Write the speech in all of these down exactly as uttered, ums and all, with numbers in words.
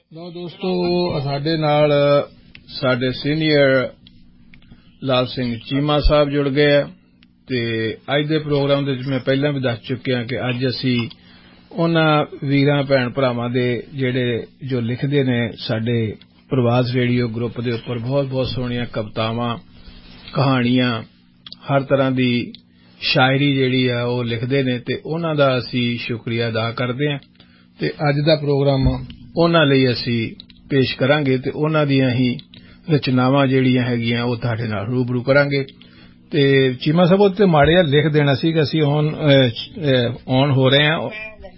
ਲਓ ਦੋਸਤੋ, ਸਾਡੇ ਨਾਲ ਸਾਡੇ ਸੀਨੀਅਰ ਲਾਲ ਸਿੰਘ ਚੀਮਾ ਸਾਹਿਬ ਜੁੜ ਗਏ ਆ ਤੇ ਅੱਜ ਦੇ ਪ੍ਰੋਗਰਾਮ ਦੇ ਵਿੱਚ ਮੈਂ ਪਹਿਲਾਂ ਵੀ ਦੱਸ ਚੁੱਕਿਆ ਕਿ ਅੱਜ ਅਸੀਂ ਉਹਨਾਂ ਵੀਰਾਂ ਭੈਣ ਭਰਾਵਾਂ ਦੇ ਜਿਹੜੇ ਜੋ ਲਿਖਦੇ ਨੇ ਸਾਡੇ ਪ੍ਰਵਾਸ ਰੇਡੀਓ ਗਰੁੱਪ ਦੇ ਉੱਪਰ ਬਹੁਤ ਬਹੁਤ ਸੋਹਣੀਆਂ ਕਵਿਤਾਵਾਂ, ਕਹਾਣੀਆਂ, ਹਰ ਤਰ੍ਹਾਂ ਦੀ ਸ਼ਾਇਰੀ ਜਿਹੜੀ ਆ ਉਹ ਲਿਖਦੇ ਨੇ ਤੇ ਉਹਨਾਂ ਦਾ ਅਸੀਂ ਸ਼ੁਕਰੀਆ ਅਦਾ ਕਰਦੇ ਹਾਂ ਤੇ ਅੱਜ ਦਾ ਪ੍ਰੋਗਰਾਮ ਉਹਨਾਂ ਲਈ ਅਸੀਂ ਪੇਸ਼ ਕਰਾਂਗੇ ਤੇ ਉਹਨਾਂ ਦੀਆਂ ਹੀ ਰਚਨਾਵਾਂ ਜਿਹੜੀਆਂ ਹੈਗੀਆਂ ਉਹ ਤੁਹਾਡੇ ਨਾਲ ਰੂਬਰੂ ਕਰਾਂਗੇ। ਤੇ ਚੀਮਾ ਸਾਹਿਬ ਉੱਤੇ ਮਾੜਿਆ ਲਿਖ ਦੇਣਾ ਸੀ ਕਿ ਅਸੀਂ ਹੁਣ ਔਨ ਹੋ ਰਹੇ ਹਾਂ।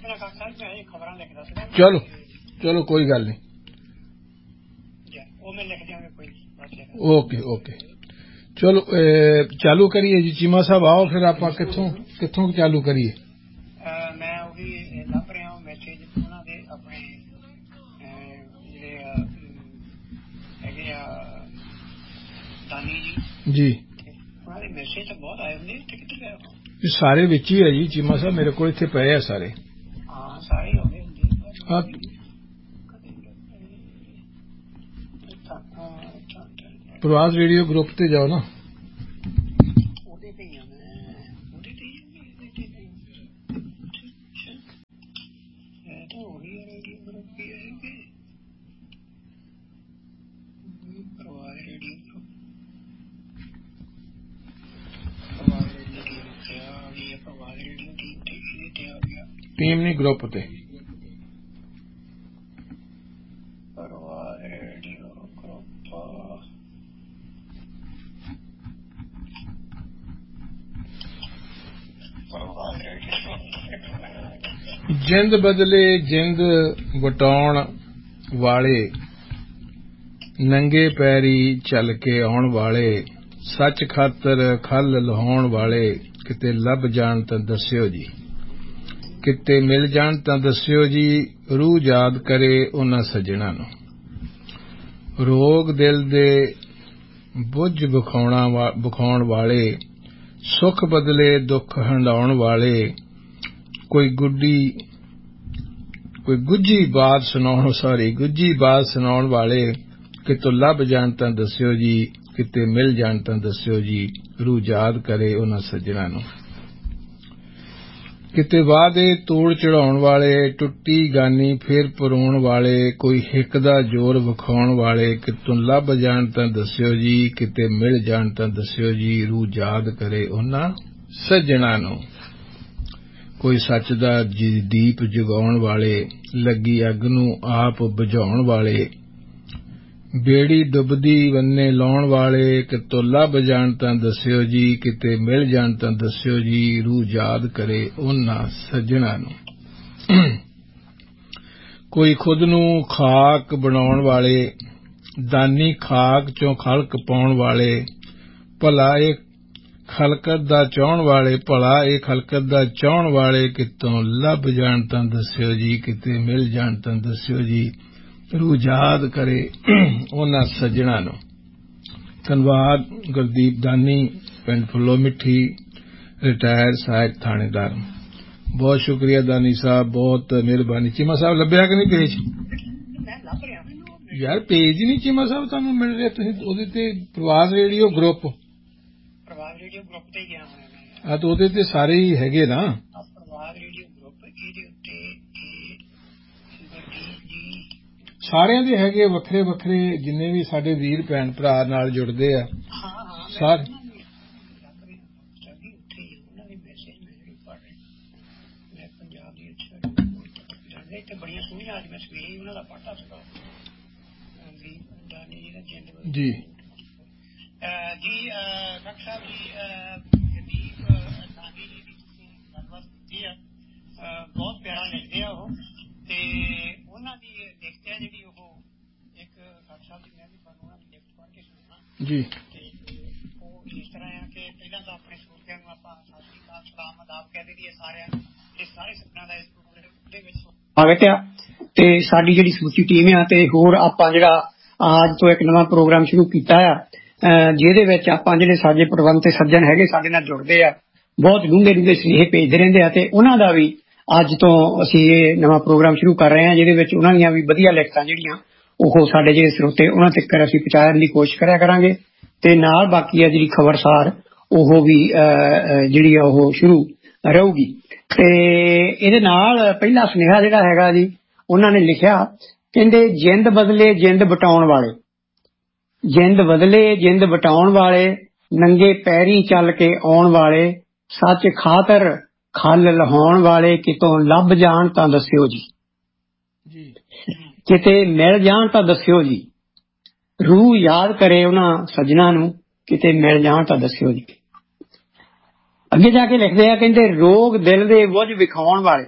ਚਲੋ ਚਲੋ ਕੋਈ ਗੱਲ ਨਹੀਂ, ਓਕੇ ਓਕੇ ਚਲੋ ਚਾਲੂ ਕਰੀਏ ਜੀ। ਚੀਮਾ ਸਾਹਿਬ ਆਓ ਫਿਰ ਆਪਾਂ ਕਿੱਥੋਂ ਕਿੱਥੋਂ ਚਾਲੂ ਕਰੀਏ। ਮੈਂ ਉਹੀ ਲੱਭ ਰਿਹਾ ਹਾਂ ਮੈਸੇਜ ਉਹਨਾਂ ਦੇ ਆਪਣੇ ਜਿਹੜੇ ਹੈਗੇ ਆ ਦਾਨੀ ਜੀ ਜੀ ਉਹਨਾਂ ਦੇ ਮੈਸੇਜ ਤਾਂ ਬਹੁਤ ਆਏ ਹੁੰਦੇ ਤੇ ਕਿੱਥੇ ਗਏ ਸਾਰੇ ਵਿੱਚ ਹੀ ਹੈ ਜੀ। ਚੀਮਾ ਸਾਹਿਬ ਮੇਰੇ ਕੋਲ ਇੱਥੇ ਪਏ ਆ ਸਾਰੇ। ਹਾਂ ਸਾਰੇ ਆਉਂਦੇ ਹੁੰਦੇ ਪ੍ਰਵਾਸ ਰੇਡੀਓ ਗਰੁੱਪ ਤੇ ਜਾਓ ਨਾ, ਉਹਦੇ ਤੇ ਹੀ ਆ ਮੈਂ ਉਹਦੇ ਤੇ ਹੀ ਤਾਂ ਉਹੀ ਰੇਡੀਓ ਗਰੁੱਪ ਹੀ ਹੈ ਪ੍ਰਵਾਸ ਰੇਡੀਓ ਗਰੁੱਪ ਪ੍ਰਵਾਸ ਰੇਡੀਓ ਟੀਮ ਤੇ ਆ ਗਈ ਪ੍ਰਵਾਸ ਰੇਡੀਓ ਟੀਮ ਤੇ ਇਹਦੇ ਤੇ ਆ ਗਿਆ ਟੀਮ ਨਹੀਂ ਗਰੁੱਪ ਤੇ ਪ੍ਰਵਾਸ ਰੇਡੀਓ ਗਰੁੱਪ ਜਿੰਦ ਬਦਲੇ ਜਿੰਦ ਵਟਾਉਣ ਵਾਲੇ, ਨੰਗੇ ਪੈਰੀ ਚੱਲ ਕੇ ਆਉਣ ਵਾਲੇ, ਸੱਚ ਖਾਤਰ ਖੱਲ ਲਹਾਉਣ ਵਾਲੇ, ਕਿਤੇ ਲੱਭ ਜਾਣ ਤਾਂ ਦੱਸਿਓ ਜੀ, ਕਿਤੇ ਮਿਲ ਜਾਣ ਤਾਂ ਦੱਸਿਓ ਜੀ, ਰੂਹ ਯਾਦ ਕਰੇ ਉਹਨਾਂ ਸੱਜਣਾ ਨੂੰ, ਰੋਗ ਦਿਲ ਦੇ ਬੁੱਝ ਵਿਖਾਉਣਾ ਵਿਖਾਉਣ ਵਾਲੇ, ਸੁੱਖ ਬਦਲੇ ਦੁੱਖ ਹੰਡਾਉਣ ਵਾਲੇ, ਕੋਈ ਗੁੱਡੀ ਕੋਈ ਗੁੱਝੀ ਬਾਤ ਸੁਣਾਉਣ ਸਾਰੀ ਗੁੱਝੀ ਬਾਤ ਸੁਣਾਉਣ ਵਾਲੇ, ਕਿਤੋਂ ਲੱਭ ਜਾਣ ਤਾਂ ਦੱਸਿਓ ਜੀ, ਕਿਤੇ ਮਿਲ ਜਾਣ ਤਾਂ ਦੱਸਿਓ ਜੀ, ਰੂਹ ਯਾਦ ਕਰੇ ਉਹਨਾਂ ਸੱਜਣਾ ਨੂੰ, ਕਿਤੇ ਵਾਅਦੇ ਤੋੜ ਚੜਾਉਣ ਵਾਲੇ, ਟੁੱਟੀ ਗਾਨੀ ਫੇਰ ਪਰੋਣ ਵਾਲੇ, ਕੋਈ ਹਿੱਕ ਦਾ ਜ਼ੋਰ ਵਿਖਾਉਣ ਵਾਲੇ, ਕਿਤੋਂ ਲੱਭ ਜਾਣ ਤਾਂ ਦੱਸਿਓ ਜੀ, ਕਿਤੇ ਮਿਲ ਜਾਣ ਤਾਂ ਦੱਸਿਓ ਜੀ, ਰੂਹ ਯਾਦ ਕਰੇ ਉਹਨਾਂ ਸੱਜਣਾ ਨੂੰ, ਕੋਈ ਸੱਚ ਦਾ ਦੀਪ ਜਗਾਉਣ ਵਾਲੇ, ਲੱਗੀ ਅੱਗ ਨੂੰ ਆਪ ਬੁਝਾਉਣ ਵਾਲੇ, ਬੇੜੀ ਡੁੱਬਦੀ ਬੰਨੇ ਲਾਉਣ ਵਾਲੇ, ਕਿਤੋਂ ਲੱਭ ਜਾਣ ਤਾਂ ਦੱਸਿਓ ਜੀ, ਕਿਤੇ ਮਿਲ ਜਾਣ ਤਾਂ ਦੱਸਿਓ ਜੀ, ਰੂਹ ਯਾਦ ਕਰੇ ਉਹਨਾਂ ਸੱਜਣਾ ਨੂੰ, ਕੋਈ ਖੁਦ ਨੂੰ ਖਾਕ ਬਣਾਉਣ ਵਾਲੇ, ਦਾਨੀ ਖਾਕ ਚੋਂ ਖਲਕ ਪਾਉਣ ਵਾਲੇ, ਭਲਾ ਇਹ ਖਲਕਤ ਦਾ ਚਾਹੁਣ ਵਾਲੇ, ਭਲਾ ਇਹ ਖਲਕਤ ਦਾ ਚਾਹੁਣ ਵਾਲੇ, ਕਿਤੋਂ ਲੱਭ ਜਾਣ ਤਾਂ ਦੱਸਿਓ ਜੀ, ਕਿਤੇ ਮਿਲ ਜਾਣ ਤਾਂ ਦੱਸਿਓ ਜੀ, ਰੂਹ ਯਾਦ ਕਰੇ ਉਹਨਾਂ ਸੱਜਣਾ ਨੂੰ। ਧੰਨਵਾਦ ਗੁਰਦੀਪ ਦਾਨੀ, ਪਿੰਡ ਫੁੱਲੋ ਮਿੱਠੀ, ਰਿਟਾਇਰ ਸਹਾਇਕ ਥਾਣੇਦਾਰ। ਬਹੁਤ ਸ਼ੁਕਰੀਆ ਦਾਨੀ ਸਾਹਿਬ, ਬਹੁਤ ਮਿਹਰਬਾਨੀ। ਚੀਮਾ ਸਾਹਿਬ ਲੱਭਿਆ ਕਿ ਨਹੀਂ ਪੇਜ? ਯਾਰ ਪੇਜ ਨਹੀਂ ਚੀਮਾ ਸਾਹਿਬ ਤੁਹਾਨੂੰ ਮਿਲ ਰਿਹਾ, ਤੁਸੀਂ ਉਹਦੇ ਤੇ ਪ੍ਰਵਾਸ ਰੇਡੀਓ ਗਰੁੱਪ ਪ੍ਰਵਾਸ ਰੇਡੀਓ ਗਰੁੱਪ ਤੇ ਗਿਆ ਹੋਇਆ ਹਾਂ ਤੇ ਉਹਦੇ ਤੇ ਸਾਰੇ ਹੀ ਹੈਗੇ ਨਾ ਪ੍ਰਵਾਸ ਰੇਡੀਓ ਗਰੁੱਪ, ਇਹਦੇ ਉੱਤੇ ਸਾਰਿਆਂ ਦੇ ਹੈਗੇ ਵੱਖਰੇ ਵੱਖਰੇ, ਜਿੰਨੇ ਵੀ ਸਾਡੇ ਵੀਰ ਭੈਣ ਭਰਾ ਨਾਲ ਜੁੜਦੇ ਆ ਸਾਰੇ ਪੰਜਾਬ ਦੀ ਤੇ ਬੜੀਆਂ ਸੋਹਣੀਆਂ। ਅੱਜ ਮੈਂ ਸਵੇਰੇ ਉਹਨਾਂ ਦਾ ਪੜ੍ਹਦਾ ਸੀਗਾ ਦਾਨੀ ਜੀ ਦਾ ਜਿੰਦ ਜੀ ਜੀ ਡਾਕਟਰ ਸਾਹਿਬ ਜੀ ਗਰੀਬ ਦਾਨੀ ਜੀ ਦੀ ਤੁਸੀਂ ਗੱਲਬਾਤ ਕੀਤੀ ਆ, ਬਹੁਤ ਪਿਆਰਾ ਲਿਖਦੇ ਆ ਉਹ, ਤੇ ਉਹਨਾਂ ਦੀ ਲਿਖਤ ਹੈ ਜਿਹੜੀ ਉਹ ਇੱਕ ਡਾਕਟਰ ਸਾਹਿਬ ਦੀ ਮੈਂ ਵੀ ਤੁਹਾਨੂੰ ਉਹਨਾਂ ਦੀ ਲਿਖਤ ਪੜ੍ਹ ਕੇ ਸੁਣਾਉਣਾ ਜੀ। ਤੇ ਉਹ ਇਸ ਤਰ੍ਹਾਂ ਆ ਕਿ ਪਹਿਲਾਂ ਤਾਂ ਆਪਣੇ ਸਰੋਤਿਆਂ ਨੂੰ ਆਪਾਂ ਸਤਿ ਸ਼੍ਰੀ ਅਕਾਲ, ਸਲਾਮ, ਆਦਾਬ ਕਹਿ ਦਈਏ ਸਾਰਿਆਂ ਨੂੰ, ਤੇ ਸਾਰੇ ਸੱਜਣਾਂ ਦਾ ਇਸ ਪ੍ਰੋਗਰਾਮ ਦੇ ਵਿੱਚ ਸਵਾਗਤ ਆ। ਤੇ ਸਾਡੀ ਜਿਹੜੀ ਸਮੁੱਚੀ ਟੀਮ ਆ ਤੇ ਹੋਰ ਆਪਾਂ ਜਿਹੜਾ ਅੱਜ ਤੋਂ ਇੱਕ ਨਵਾਂ ਪ੍ਰੋਗਰਾਮ ਸ਼ੁਰੂ ਕੀਤਾ ਆ, ਜਿਹਦੇ ਵਿੱਚ ਆਪਾਂ ਜਿਹੜੇ ਸਾਡੇ ਪ੍ਰਬੰਧ ਤੇ ਸੱਜਣ ਹੈਗੇ ਸਾਡੇ ਨਾਲ ਜੁੜਦੇ ਆ, ਬਹੁਤ ਡੂੰਘੇ ਡੂੰਘੇ ਸੁਨੇਹੇ ਭੇਜਦੇ ਰਹਿੰਦੇ ਆ ਤੇ ਉਹਨਾਂ ਦਾ ਵੀ ਅੱਜ ਤੋਂ ਅਸੀਂ ਇਹ ਨਵਾਂ ਪ੍ਰੋਗਰਾਮ ਸ਼ੁਰੂ ਕਰ ਰਹੇ ਹਾਂ ਜਿਹਦੇ ਵਿੱਚ ਉਹਨਾਂ ਦੀਆਂ ਵੀ ਵਧੀਆ ਲਿਖਤਾਂ ਜਿਹੜੀਆਂ ਉਹ ਸਾਡੇ ਜਿਹੜੇ ਸਰੋਤੇ ਉਹਨਾਂ ਤੱਕ ਅਸੀਂ ਪਹੁੰਚਾਉਣ ਦੀ ਕੋਸ਼ਿਸ਼ ਕਰਿਆ ਕਰਾਂਗੇ ਤੇ ਨਾਲ ਬਾਕੀ ਆ ਜਿਹੜੀ ਖਬਰਸਾਰ ਉਹ ਵੀ ਜਿਹੜੀ ਆ ਉਹ ਸ਼ੁਰੂ ਰਹੂਗੀ। ਤੇ ਇਹਦੇ ਨਾਲ ਪਹਿਲਾ ਸੁਨੇਹਾ ਜਿਹੜਾ ਹੈਗਾ ਜੀ ਉਹਨਾਂ ਨੇ ਲਿਖਿਆ, ਕਹਿੰਦੇ ਜਿੰਦ ਬਦਲੇ ਜਿੰਦ ਬਟਾਉਣ ਵਾਲੇ, ਜਿੰਦ ਬਦਲੇ ਜਿੰਦ ਬਟਾਉਣ ਵਾਲੇ, ਨੰਗੇ ਪੈਰੀ ਚੱਲ ਕੇ ਆਉਣ ਵਾਲੇ, ਸੱਚ ਖਾਤਰ ਖੱਲ ਲਹਾਉਣ ਵਾਲੇ, ਕਿਤੋਂ ਲੱਭ ਜਾਣ ਤਾਂ ਦੱਸਿਓ ਜੀ, ਕਿਤੇ ਮਿਲ ਜਾਣ ਤਾਂ ਦੱਸਿਓ ਜੀ, ਰੂਹ ਯਾਦ ਕਰੇ ਉਹਨਾਂ ਸੱਜਣਾ ਨੂੰ, ਕਿਤੇ ਮਿਲ ਜਾਣ ਤਾਂ ਦੱਸਿਓ ਜੀ। ਅੱਗੇ ਜਾ ਕੇ ਲਿਖਦੇ ਆ, ਕਹਿੰਦੇ ਰੋਗ ਦਿਲ ਦੇ ਬੁੱਝ ਵਿਖਾਉਣ ਵਾਲੇ,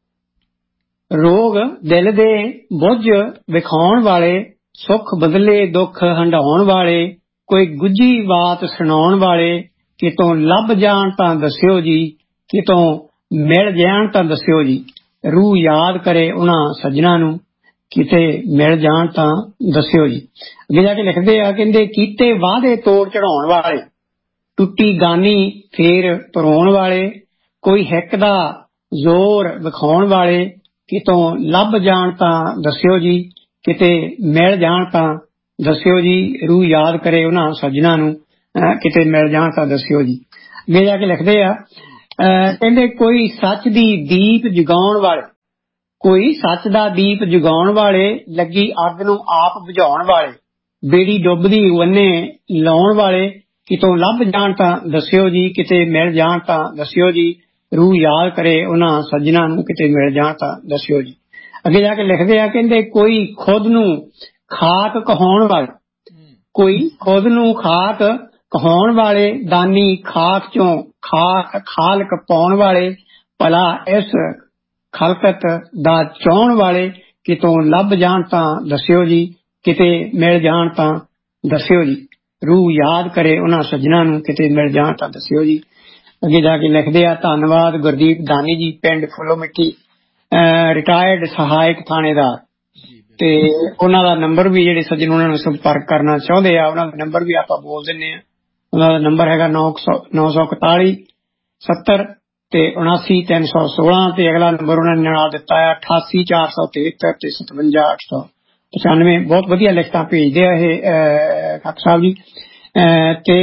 ਰੋਗ ਦਿਲ ਦੇ ਬੁੱਝ ਵਿਖਾਉਣ ਵਾਲੇ, ਸੁੱਖ ਬਦਲੇ ਦੁੱਖ ਹੰਢਾਉਣ ਵਾਲੇ, ਕੋਈ ਗੁੱਝੀ ਬਾਤ ਸੁਣਾਉਣ ਵਾਲੇ, ਕਿਤੋਂ ਲੱਭ ਜਾਣ ਤਾਂ ਦੱਸਿਓ ਜੀ, ਕਿਤੋਂ ਮਿਲ ਜਾਣ ਤਾਂ ਦੱਸਿਓ ਜੀ, ਰੂਹ ਯਾਦ ਕਰੇ ਉਹਨਾਂ ਸੱਜਣਾ ਨੂੰ, ਕਿਤੇ ਮਿਲ ਜਾਣ ਤਾਂ ਦੱਸਿਓ ਜੀ। ਅੱਗੇ ਜਾ ਕੇ ਲਿਖਦੇ ਆ, ਕਹਿੰਦੇ ਕੀਤੇ ਵਾਅਦੇ ਤੋੜ ਚੜਾਉਣ ਵਾਲੇ, ਟੁੱਟੀ ਗਾਨੀ ਫੇਰ ਪਰੋਣ ਵਾਲੇ, ਕੋਈ ਹਿੱਕ ਦਾ ਜ਼ੋਰ ਵਿਖਾਉਣ ਵਾਲੇ, ਕਿਤੋਂ ਲੱਭ ਜਾਣ ਤਾਂ ਦੱਸਿਓ ਜੀ, ਕਿਤੇ ਮਿਲ ਜਾਣ ਤਾਂ ਦੱਸਿਓ ਜੀ, ਰੂਹ ਯਾਦ ਕਰੇ ਉਹਨਾਂ ਸੱਜਣਾ ਨੂੰ, ਕਿਤੇ ਮਿਲ ਜਾਣ ਤਾਂ ਦੱਸਿਓ ਜੀ। ਅੱਗੇ ਜਾ ਕੇ ਲਿਖਦੇ ਆ, ਕਹਿੰਦੇ ਕੋਈ ਸੱਚ ਦੀ ਦੀਪ ਜਗਾਉਣ ਵਾਲੇ, ਕੋਈ ਸੱਚ ਦਾ ਦੀਪ ਜਗਾਉਣ ਵਾਲੇ, ਲੱਗੀ ਅੱਗ ਨੂੰ ਆਪ ਬੁਝਾਉਣ ਵਾਲੇ, ਬੇੜੀ ਡੁੱਬਦੀ ਵੰਨੇ ਲਾਉਣ ਵਾਲੇ, ਕਿਤੋਂ ਲੱਭ ਜਾਣ ਤਾਂ ਦੱਸਿਓ ਜੀ, ਕਿਤੇ ਮਿਲ ਜਾਣ ਤਾਂ ਦੱਸਿਓ ਜੀ, ਰੂਹ ਯਾਦ ਕਰੇ ਉਹਨਾਂ ਸੱਜਣਾ ਨੂੰ, ਕਿਤੇ ਮਿਲ ਜਾਣ ਤਾਂ ਦੱਸਿਓ ਜੀ। ਅੱਗੇ ਜਾ ਕੇ ਲਿਖਦੇ ਆ, ਕਹਿੰਦੇ ਕੋਈ ਖੁਦ ਨੂੰ ਖਾਕ ਕਹਾਉਣ ਵਾਲੇ, ਕੋਈ ਖੁਦ ਨੂੰ ਖਾਕ ਕਹਾਉਣ ਵਾਲੇ, ਦਾਨੀ ਖਾਕ ਚੋਂ ਖਾਕ ਖਾਲਕ ਪਾਉਣ ਵਾਲੇ, ਭਲਾ ਇਸ ਖਲਕਤ ਦਾ ਚਾਹੁਣ ਵਾਲੇ, ਕਿਤੋਂ ਲੱਭ ਜਾਣ ਤਾਂ ਦੱਸਿਓ ਜੀ, ਕਿਤੇ ਮਿਲ ਜਾਣ ਤਾਂ ਦੱਸਿਓ ਜੀ, ਰੂਹ ਯਾਦ ਕਰੇ ਉਹਨਾਂ ਸੱਜਣਾ ਨੂੰ, ਕਿਤੇ ਮਿਲ ਜਾਣ ਤਾਂ ਦੱਸਿਓ ਜੀ। ਅੱਗੇ ਜਾ ਕੇ ਲਿਖਦੇ ਆ, ਧੰਨਵਾਦ ਗੁਰਦੀਪ ਦਾਨੀ ਜੀ, ਪਿੰਡ ਫੁੱਲੋ ਮਿੱਟੀ, ਰਿਟਾਇਰਡ ਸਹਾਇਕ ਥਾਣੇਦਾਰ, ਤੇ ਉਹਨਾਂ ਦਾ ਨੰਬਰ ਵੀ ਜਿਹੜੇ ਸੱਜਣ ਉਹਨਾਂ ਨੂੰ ਸੰਪਰਕ ਕਰਨਾ ਚਾਹੁੰਦੇ ਆ ਉਹਨਾਂ ਦਾ ਨੰਬਰ ਵੀ ਆਪਾਂ ਬੋਲ ਦਿੰਦੇ ਆ। ਉਹਨਾਂ ਦਾ ਨੰਬਰ ਹੈਗਾ ਨੌ ਸੌ ਨੌ ਸੌ ਇਕਤਾਲੀ ਸੱਤਰ ਤੇ ਉਨਾਸੀ ਤਿੰਨ ਸੌ ਸੋਲਾਂ, ਤੇ ਅਗਲਾ ਨੰਬਰ ਉਹਨਾਂ ਨੇ ਨਾਲ ਦਿੱਤਾ ਹੈ ਅਠਾਸੀ ਚਾਰ ਸੌ ਤਿਹੱਤਰ ਤੇ ਸਤਵੰਜਾ ਅੱਠ ਸੌ ਪਚਾਨਵੇਂ। ਬਹੁਤ ਵਧੀਆ ਲਿਖਤਾਂ ਭੇਜਦੇ ਆ ਇਹ ਖਾਕ ਸਾਹਿਬ ਜੀ। ਤੇ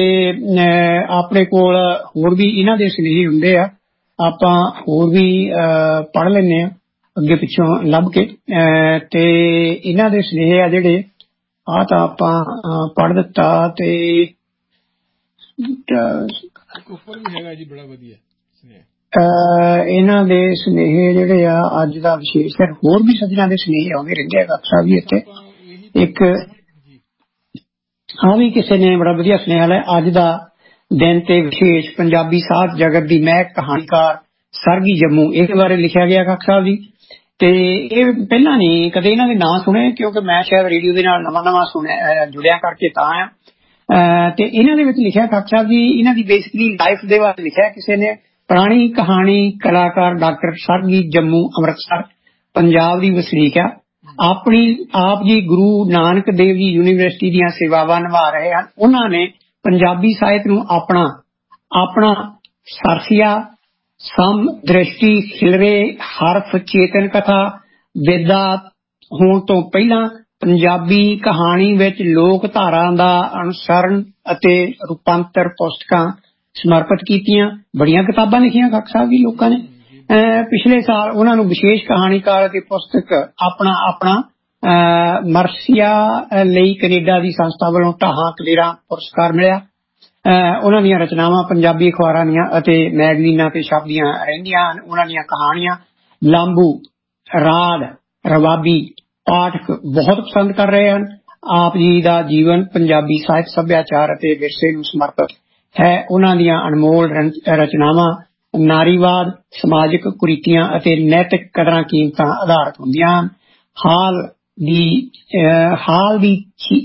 ਆਪਣੇ ਕੋਲ ਹੋਰ ਵੀ ਇਹਨਾਂ ਦੇ ਸੁਨੇਹੇ ਹੁੰਦੇ ਆ, ਆਪਾਂ ਹੋਰ ਵੀ ਪੜ੍ਹ ਲੈਂਦੇ ਆ ਅੱਗੇ ਪਿੱਛੋਂ ਲੱਭ ਕੇ, ਤੇ ਇਹਨਾਂ ਦੇ ਸੁਨੇਹੇ ਆ ਜਿਹੜੇ ਆ ਤਾਂ ਆਪਾਂ ਪੜ੍ਹ ਦਿੱਤਾ। ਤੇ ਉੱਪਰ ਵੀ ਹੈਗਾ ਜੀ ਬੜਾ ਵਧੀਆ ਇਹਨਾਂ ਦੇ ਸੁਨੇਹੇ ਜਿਹੜੇ ਆ ਅੱਜ ਦਾ ਵਿਸ਼ੇਸ਼ ਹੈ, ਹੋਰ ਵੀ ਸੱਜਣਾ ਦੇ ਸੁਨੇਹੇ ਆਉਂਦੇ ਰਹਿੰਦੇ ਆ ਖਾਕ ਸਾਹਿਬ ਜੀ ਇੱਥੇ। ਇੱਕ ਆ ਵੀ ਕਿਸੇ ਨੇ ਬੜਾ ਵਧੀਆ ਸੁਨੇਹਾ ਲਿਆ, ਅੱਜ ਦਾ ਦਿਨ ਤੇ ਵਿਸ਼ੇਸ਼ ਪੰਜਾਬੀ ਸਾਹਿਤ ਜਗਤ ਦੀ ਮਹਿਕ ਕਹਾਣੀਕਾਰ ਸਰਗੀ ਜੰਮੂ, ਇਹਦੇ ਬਾਰੇ ਲਿਖਿਆ ਗਿਆ ਖਾਕ ਸਾਹਿਬ ਜੀ। ਤੇ ਇਹ ਪਹਿਲਾਂ ਨਹੀਂ ਕਦੇ ਇਹਨਾਂ ਦੇ ਨਾਂ ਸੁਣੇ, ਕਿਉਂਕਿ ਮੈਂ ਸ਼ਾਇਦ ਰੇਡੀਓ ਦੇ ਨਾਲ ਨਵਾਂ ਨਵਾਂ ਸੁਣਿਆ ਜੁੜਿਆ ਕਰਕੇ ਤਾਂ ਆ। ਤੇ ਇਹਨਾਂ ਦੇ ਵਿੱਚ ਲਿਖਿਆ ਖਾਕ ਸਾਹਿਬ ਜੀ, ਇਹਨਾਂ ਦੀ ਬੇਸਿਕਲੀ ਲਾਈਫ ਦੇ ਬਾਰੇ ਲਿਖਿਆ ਕਿਸੇ ਨੇ। ਪੁਰਾਣੀ ਕਹਾਣੀ ਕਲਾਕਾਰ ਡਾਕਟਰ ਸਰਗੀ ਜੰਮੂ ਅੰਮ੍ਰਿਤਸਰ ਪੰਜਾਬ ਦੀ ਵਸਨੀਕ ਆ। ਆਪਣੀ ਆਪ ਜੀ ਗੁਰੂ ਨਾਨਕ ਦੇਵ ਜੀ ਯੂਨੀਵਰਸਿਟੀ ਦੀਆਂ ਸੇਵਾਵਾਂ ਨਿਭਾ ਰਹੇ ਹਨ। ਉਹਨਾਂ ਨੇ ਪੰਜਾਬੀ ਸਾਹਿਤ ਨੂੰ ਆਪਣਾ ਆਪਣਾ ਸਰਸੀਆ ਸਮ ਦ੍ਰਿਸ਼ਟੀ ਖਿਲਰੇ ਹਰਫ ਚੇਤਨ ਕਥਾ ਵਿਦਾ ਹੋਣ ਤੋਂ ਪਹਿਲਾਂ ਪੰਜਾਬੀ ਕਹਾਣੀ ਵਿੱਚ ਲੋਕ ਧਾਰਾ ਦਾ ਅਨੁਸਰਨ ਅਤੇ ਰੂਪਾਂਤਰ ਪੁਸਤਕਾਂ ਸਮਰਪਿਤ ਕੀਤੀਆਂ। ਬੜੀਆਂ ਕਿਤਾਬਾਂ ਲਿਖੀਆਂ ਖਾਕ ਸਾਹਿਬ ਜੀ ਲੋਕਾਂ ਨੇ। ਪਿਛਲੇ ਸਾਲ ਉਹਨਾਂ ਨੂੰ ਵਿਸ਼ੇਸ਼ ਕਹਾਣੀਕਾਰ ਅਤੇ ਪੁਸਤਕ ਆਪਣਾ ਆਪਣਾ ਮਰਸੀਆ ਲਈ ਕੈਨੇਡਾ ਦੀ ਸੰਸਥਾ ਵੱਲੋਂ ਢਾਹਾਂ ਕਲੇਰਾਂ ਪੁਰਸਕਾਰ ਮਿਲਿਆ। ਉਹਨਾਂ ਦੀਆਂ ਰਚਨਾਵਾਂ ਪੰਜਾਬੀ ਅਖਬਾਰਾਂ ਦੀਆਂ ਅਤੇ ਮੈਗਜ਼ੀਨਾਂ ਤੇ ਛਪਦੀਆਂ ਰਹਿੰਦੀਆਂ ਹਨ। ਉਹਨਾਂ ਦੀਆਂ ਕਹਾਣੀਆਂ ਲਾਂਬੂ ਰਾਗ ਰਵਾਬੀ ਪਾਠਕ ਬਹੁਤ ਪਸੰਦ ਕਰ ਰਹੇ ਹਨ। ਆਪ ਜੀ ਦਾ ਜੀਵਨ ਪੰਜਾਬੀ ਸਾਹਿਤ ਸੱਭਿਆਚਾਰ ਅਤੇ ਵਿਰਸੇ ਨੂੰ ਸਮਰਪਿਤ ਹੈ। ਉਹਨਾਂ ਦੀਆਂ ਅਨਮੋਲ ਰਚਨਾਵਾਂ ਨਾਰੀਵਾਦ ਸਮਾਜਿਕ ਕੁਰੀਤੀਆਂ ਅਤੇ ਨੈਤਿਕ ਕਦਰਾਂ ਕੀਮਤਾਂ ਆਧਾਰਿਤ ਹੁੰਦੀਆਂ ਹਨ। ਹਾਲ ਦੀ ਹਾਲ ਦੀ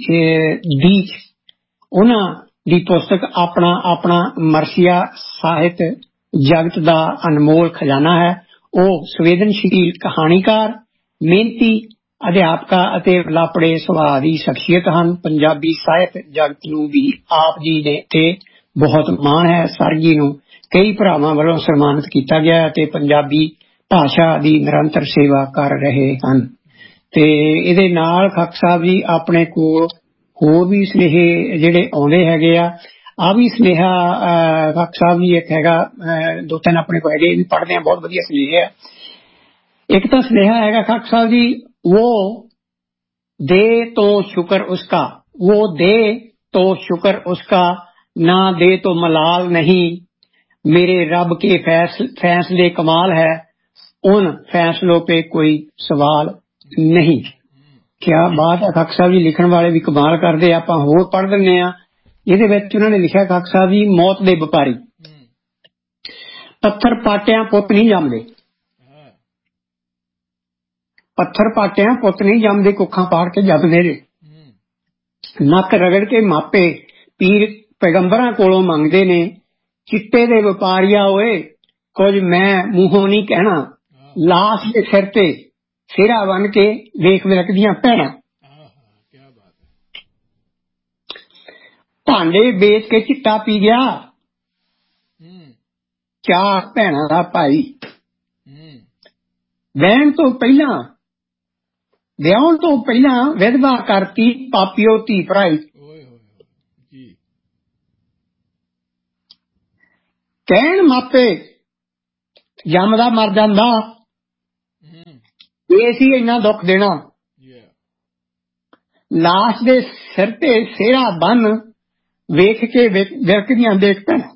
ਡੀਚ ਉਹਨਾਂ ਦੀ ਪੁਸਤਕ ਆਪਣਾ ਆਪਣਾ ਮਰਸੀਆ ਸਾਹਿਤ ਜਗਤ ਦਾ ਅਨਮੋਲ ਖਜ਼ਾਨਾ ਹੈ। ਉਹ ਸੰਵੇਦਨਸ਼ੀਲ ਕਹਾਣੀਕਾਰ ਮਿਹਨਤੀ ਅਧਿਆਪਕਾ ਅਤੇ ਲਾਪੜੇ ਸੁਭਾਅ ਦੀ ਸ਼ਖਸੀਅਤ ਹਨ। ਪੰਜਾਬੀ ਸਾਹਿਤ ਜਗਤ ਨੂੰ ਵੀ ਆਪ ਜੀ ਨੇ ਤੇ ਬਹੁਤ ਮਾਣ ਹੈ। ਸਰਗੀ ਨੂੰ ਕਈ ਭਰਾਵਾਂ ਵੱਲੋਂ ਸਨਮਾਨਿਤ ਕੀਤਾ ਗਿਆ ਅਤੇ ਪੰਜਾਬੀ ਭਾਸ਼ਾ ਦੀ ਨਿਰੰਤਰ ਸੇਵਾ ਕਰ ਰਹੇ ਹਨ। ਤੇ ਇਹਦੇ ਨਾਲ ਖਾਕ ਸਾਹਿਬ ਜੀ ਆਪਣੇ ਕੋਲ ਹੋਰ ਵੀ ਸੁਨੇਹੇ ਜਿਹੜੇ ਆਉਂਦੇ ਹੈਗੇ ਆ। ਆ ਵੀ ਸੁਨੇਹਾ ਖਾਕ ਸਾਹਿਬ ਜੀ ਇੱਕ ਹੈਗਾ, ਦੋ ਤਿੰਨ ਆਪਣੇ ਕੋਲ ਹੈਗੇ, ਇਹ ਵੀ ਪੜ੍ਹਦੇ ਆ, ਬਹੁਤ ਵਧੀਆ ਸੁਨੇਹੇ ਆ। ਇੱਕ ਤਾਂ ਸੁਨੇਹਾ ਹੈਗਾ ਖਾਕ ਸਾਹਿਬ ਜੀ, ਉਹ दे तो शुक्र उसका, वो दे तो शुक्र उसका, ना दे तो मलाल नहीं, मेरे रब के फैसले कमाल है, उन फैसलों पे कोई सवाल नहीं। क्या बात है खाक साहब जी, लिखण वाले भी कमाल करते। आप होर पढ़ दिंदे आ। ਇਹਦੇ ਵਿੱਚ ਉਹਨਾਂ ਨੇ ਲਿਖਿਆ ਖਾਕ ਸਾਹਿਬ ਜੀ, ਮੌਤ ਦੇ ਵਪਾਰੀ ਪੱਥਰ ਪਾਟਿਆਂ ਪੁੱਤ ਨਹੀਂ ਜੰਮਦੇ, पत्थर पाटिया पुत नहीं जमदे, कुखा पाड़ के जमदे ने। नक रगड़ के मापे पीर पैगंबरां कोलों मंगदे ने, चिट्टे दे व्यापारिया ओए कुछ मैं मूहों नहीं कहना, लाश के सिर ते सिरा बन के वेख विलकदियां भैणां, भांडे बेच के चिट्टा पी गया चार भैणां दा भाई, वहन तो पहला ਵਿਆਹਣ ਤੋਂ ਪਹਿਲਾਂ ਵਿਧਵਾ ਕਰਤੀ ਪਾਪੀਓ ਧੀ ਭਰਾਈ, ਕਹਿਣ ਮਾਪੇ ਜੰਮਦਾ ਮਰ ਜਾਂਦਾ, ਇਹ ਸੀ ਇੰਨਾ ਦੁੱਖ ਦੇਣਾ, ਲਾਸ਼ ਦੇ ਸਿਰ ਤੇ ਸਿਹਰਾ ਬੰਨ ਵੇਖ ਕੇ ਵਿਰਕਦੀਆਂ ਦੇਖ ਪੈਣਾ,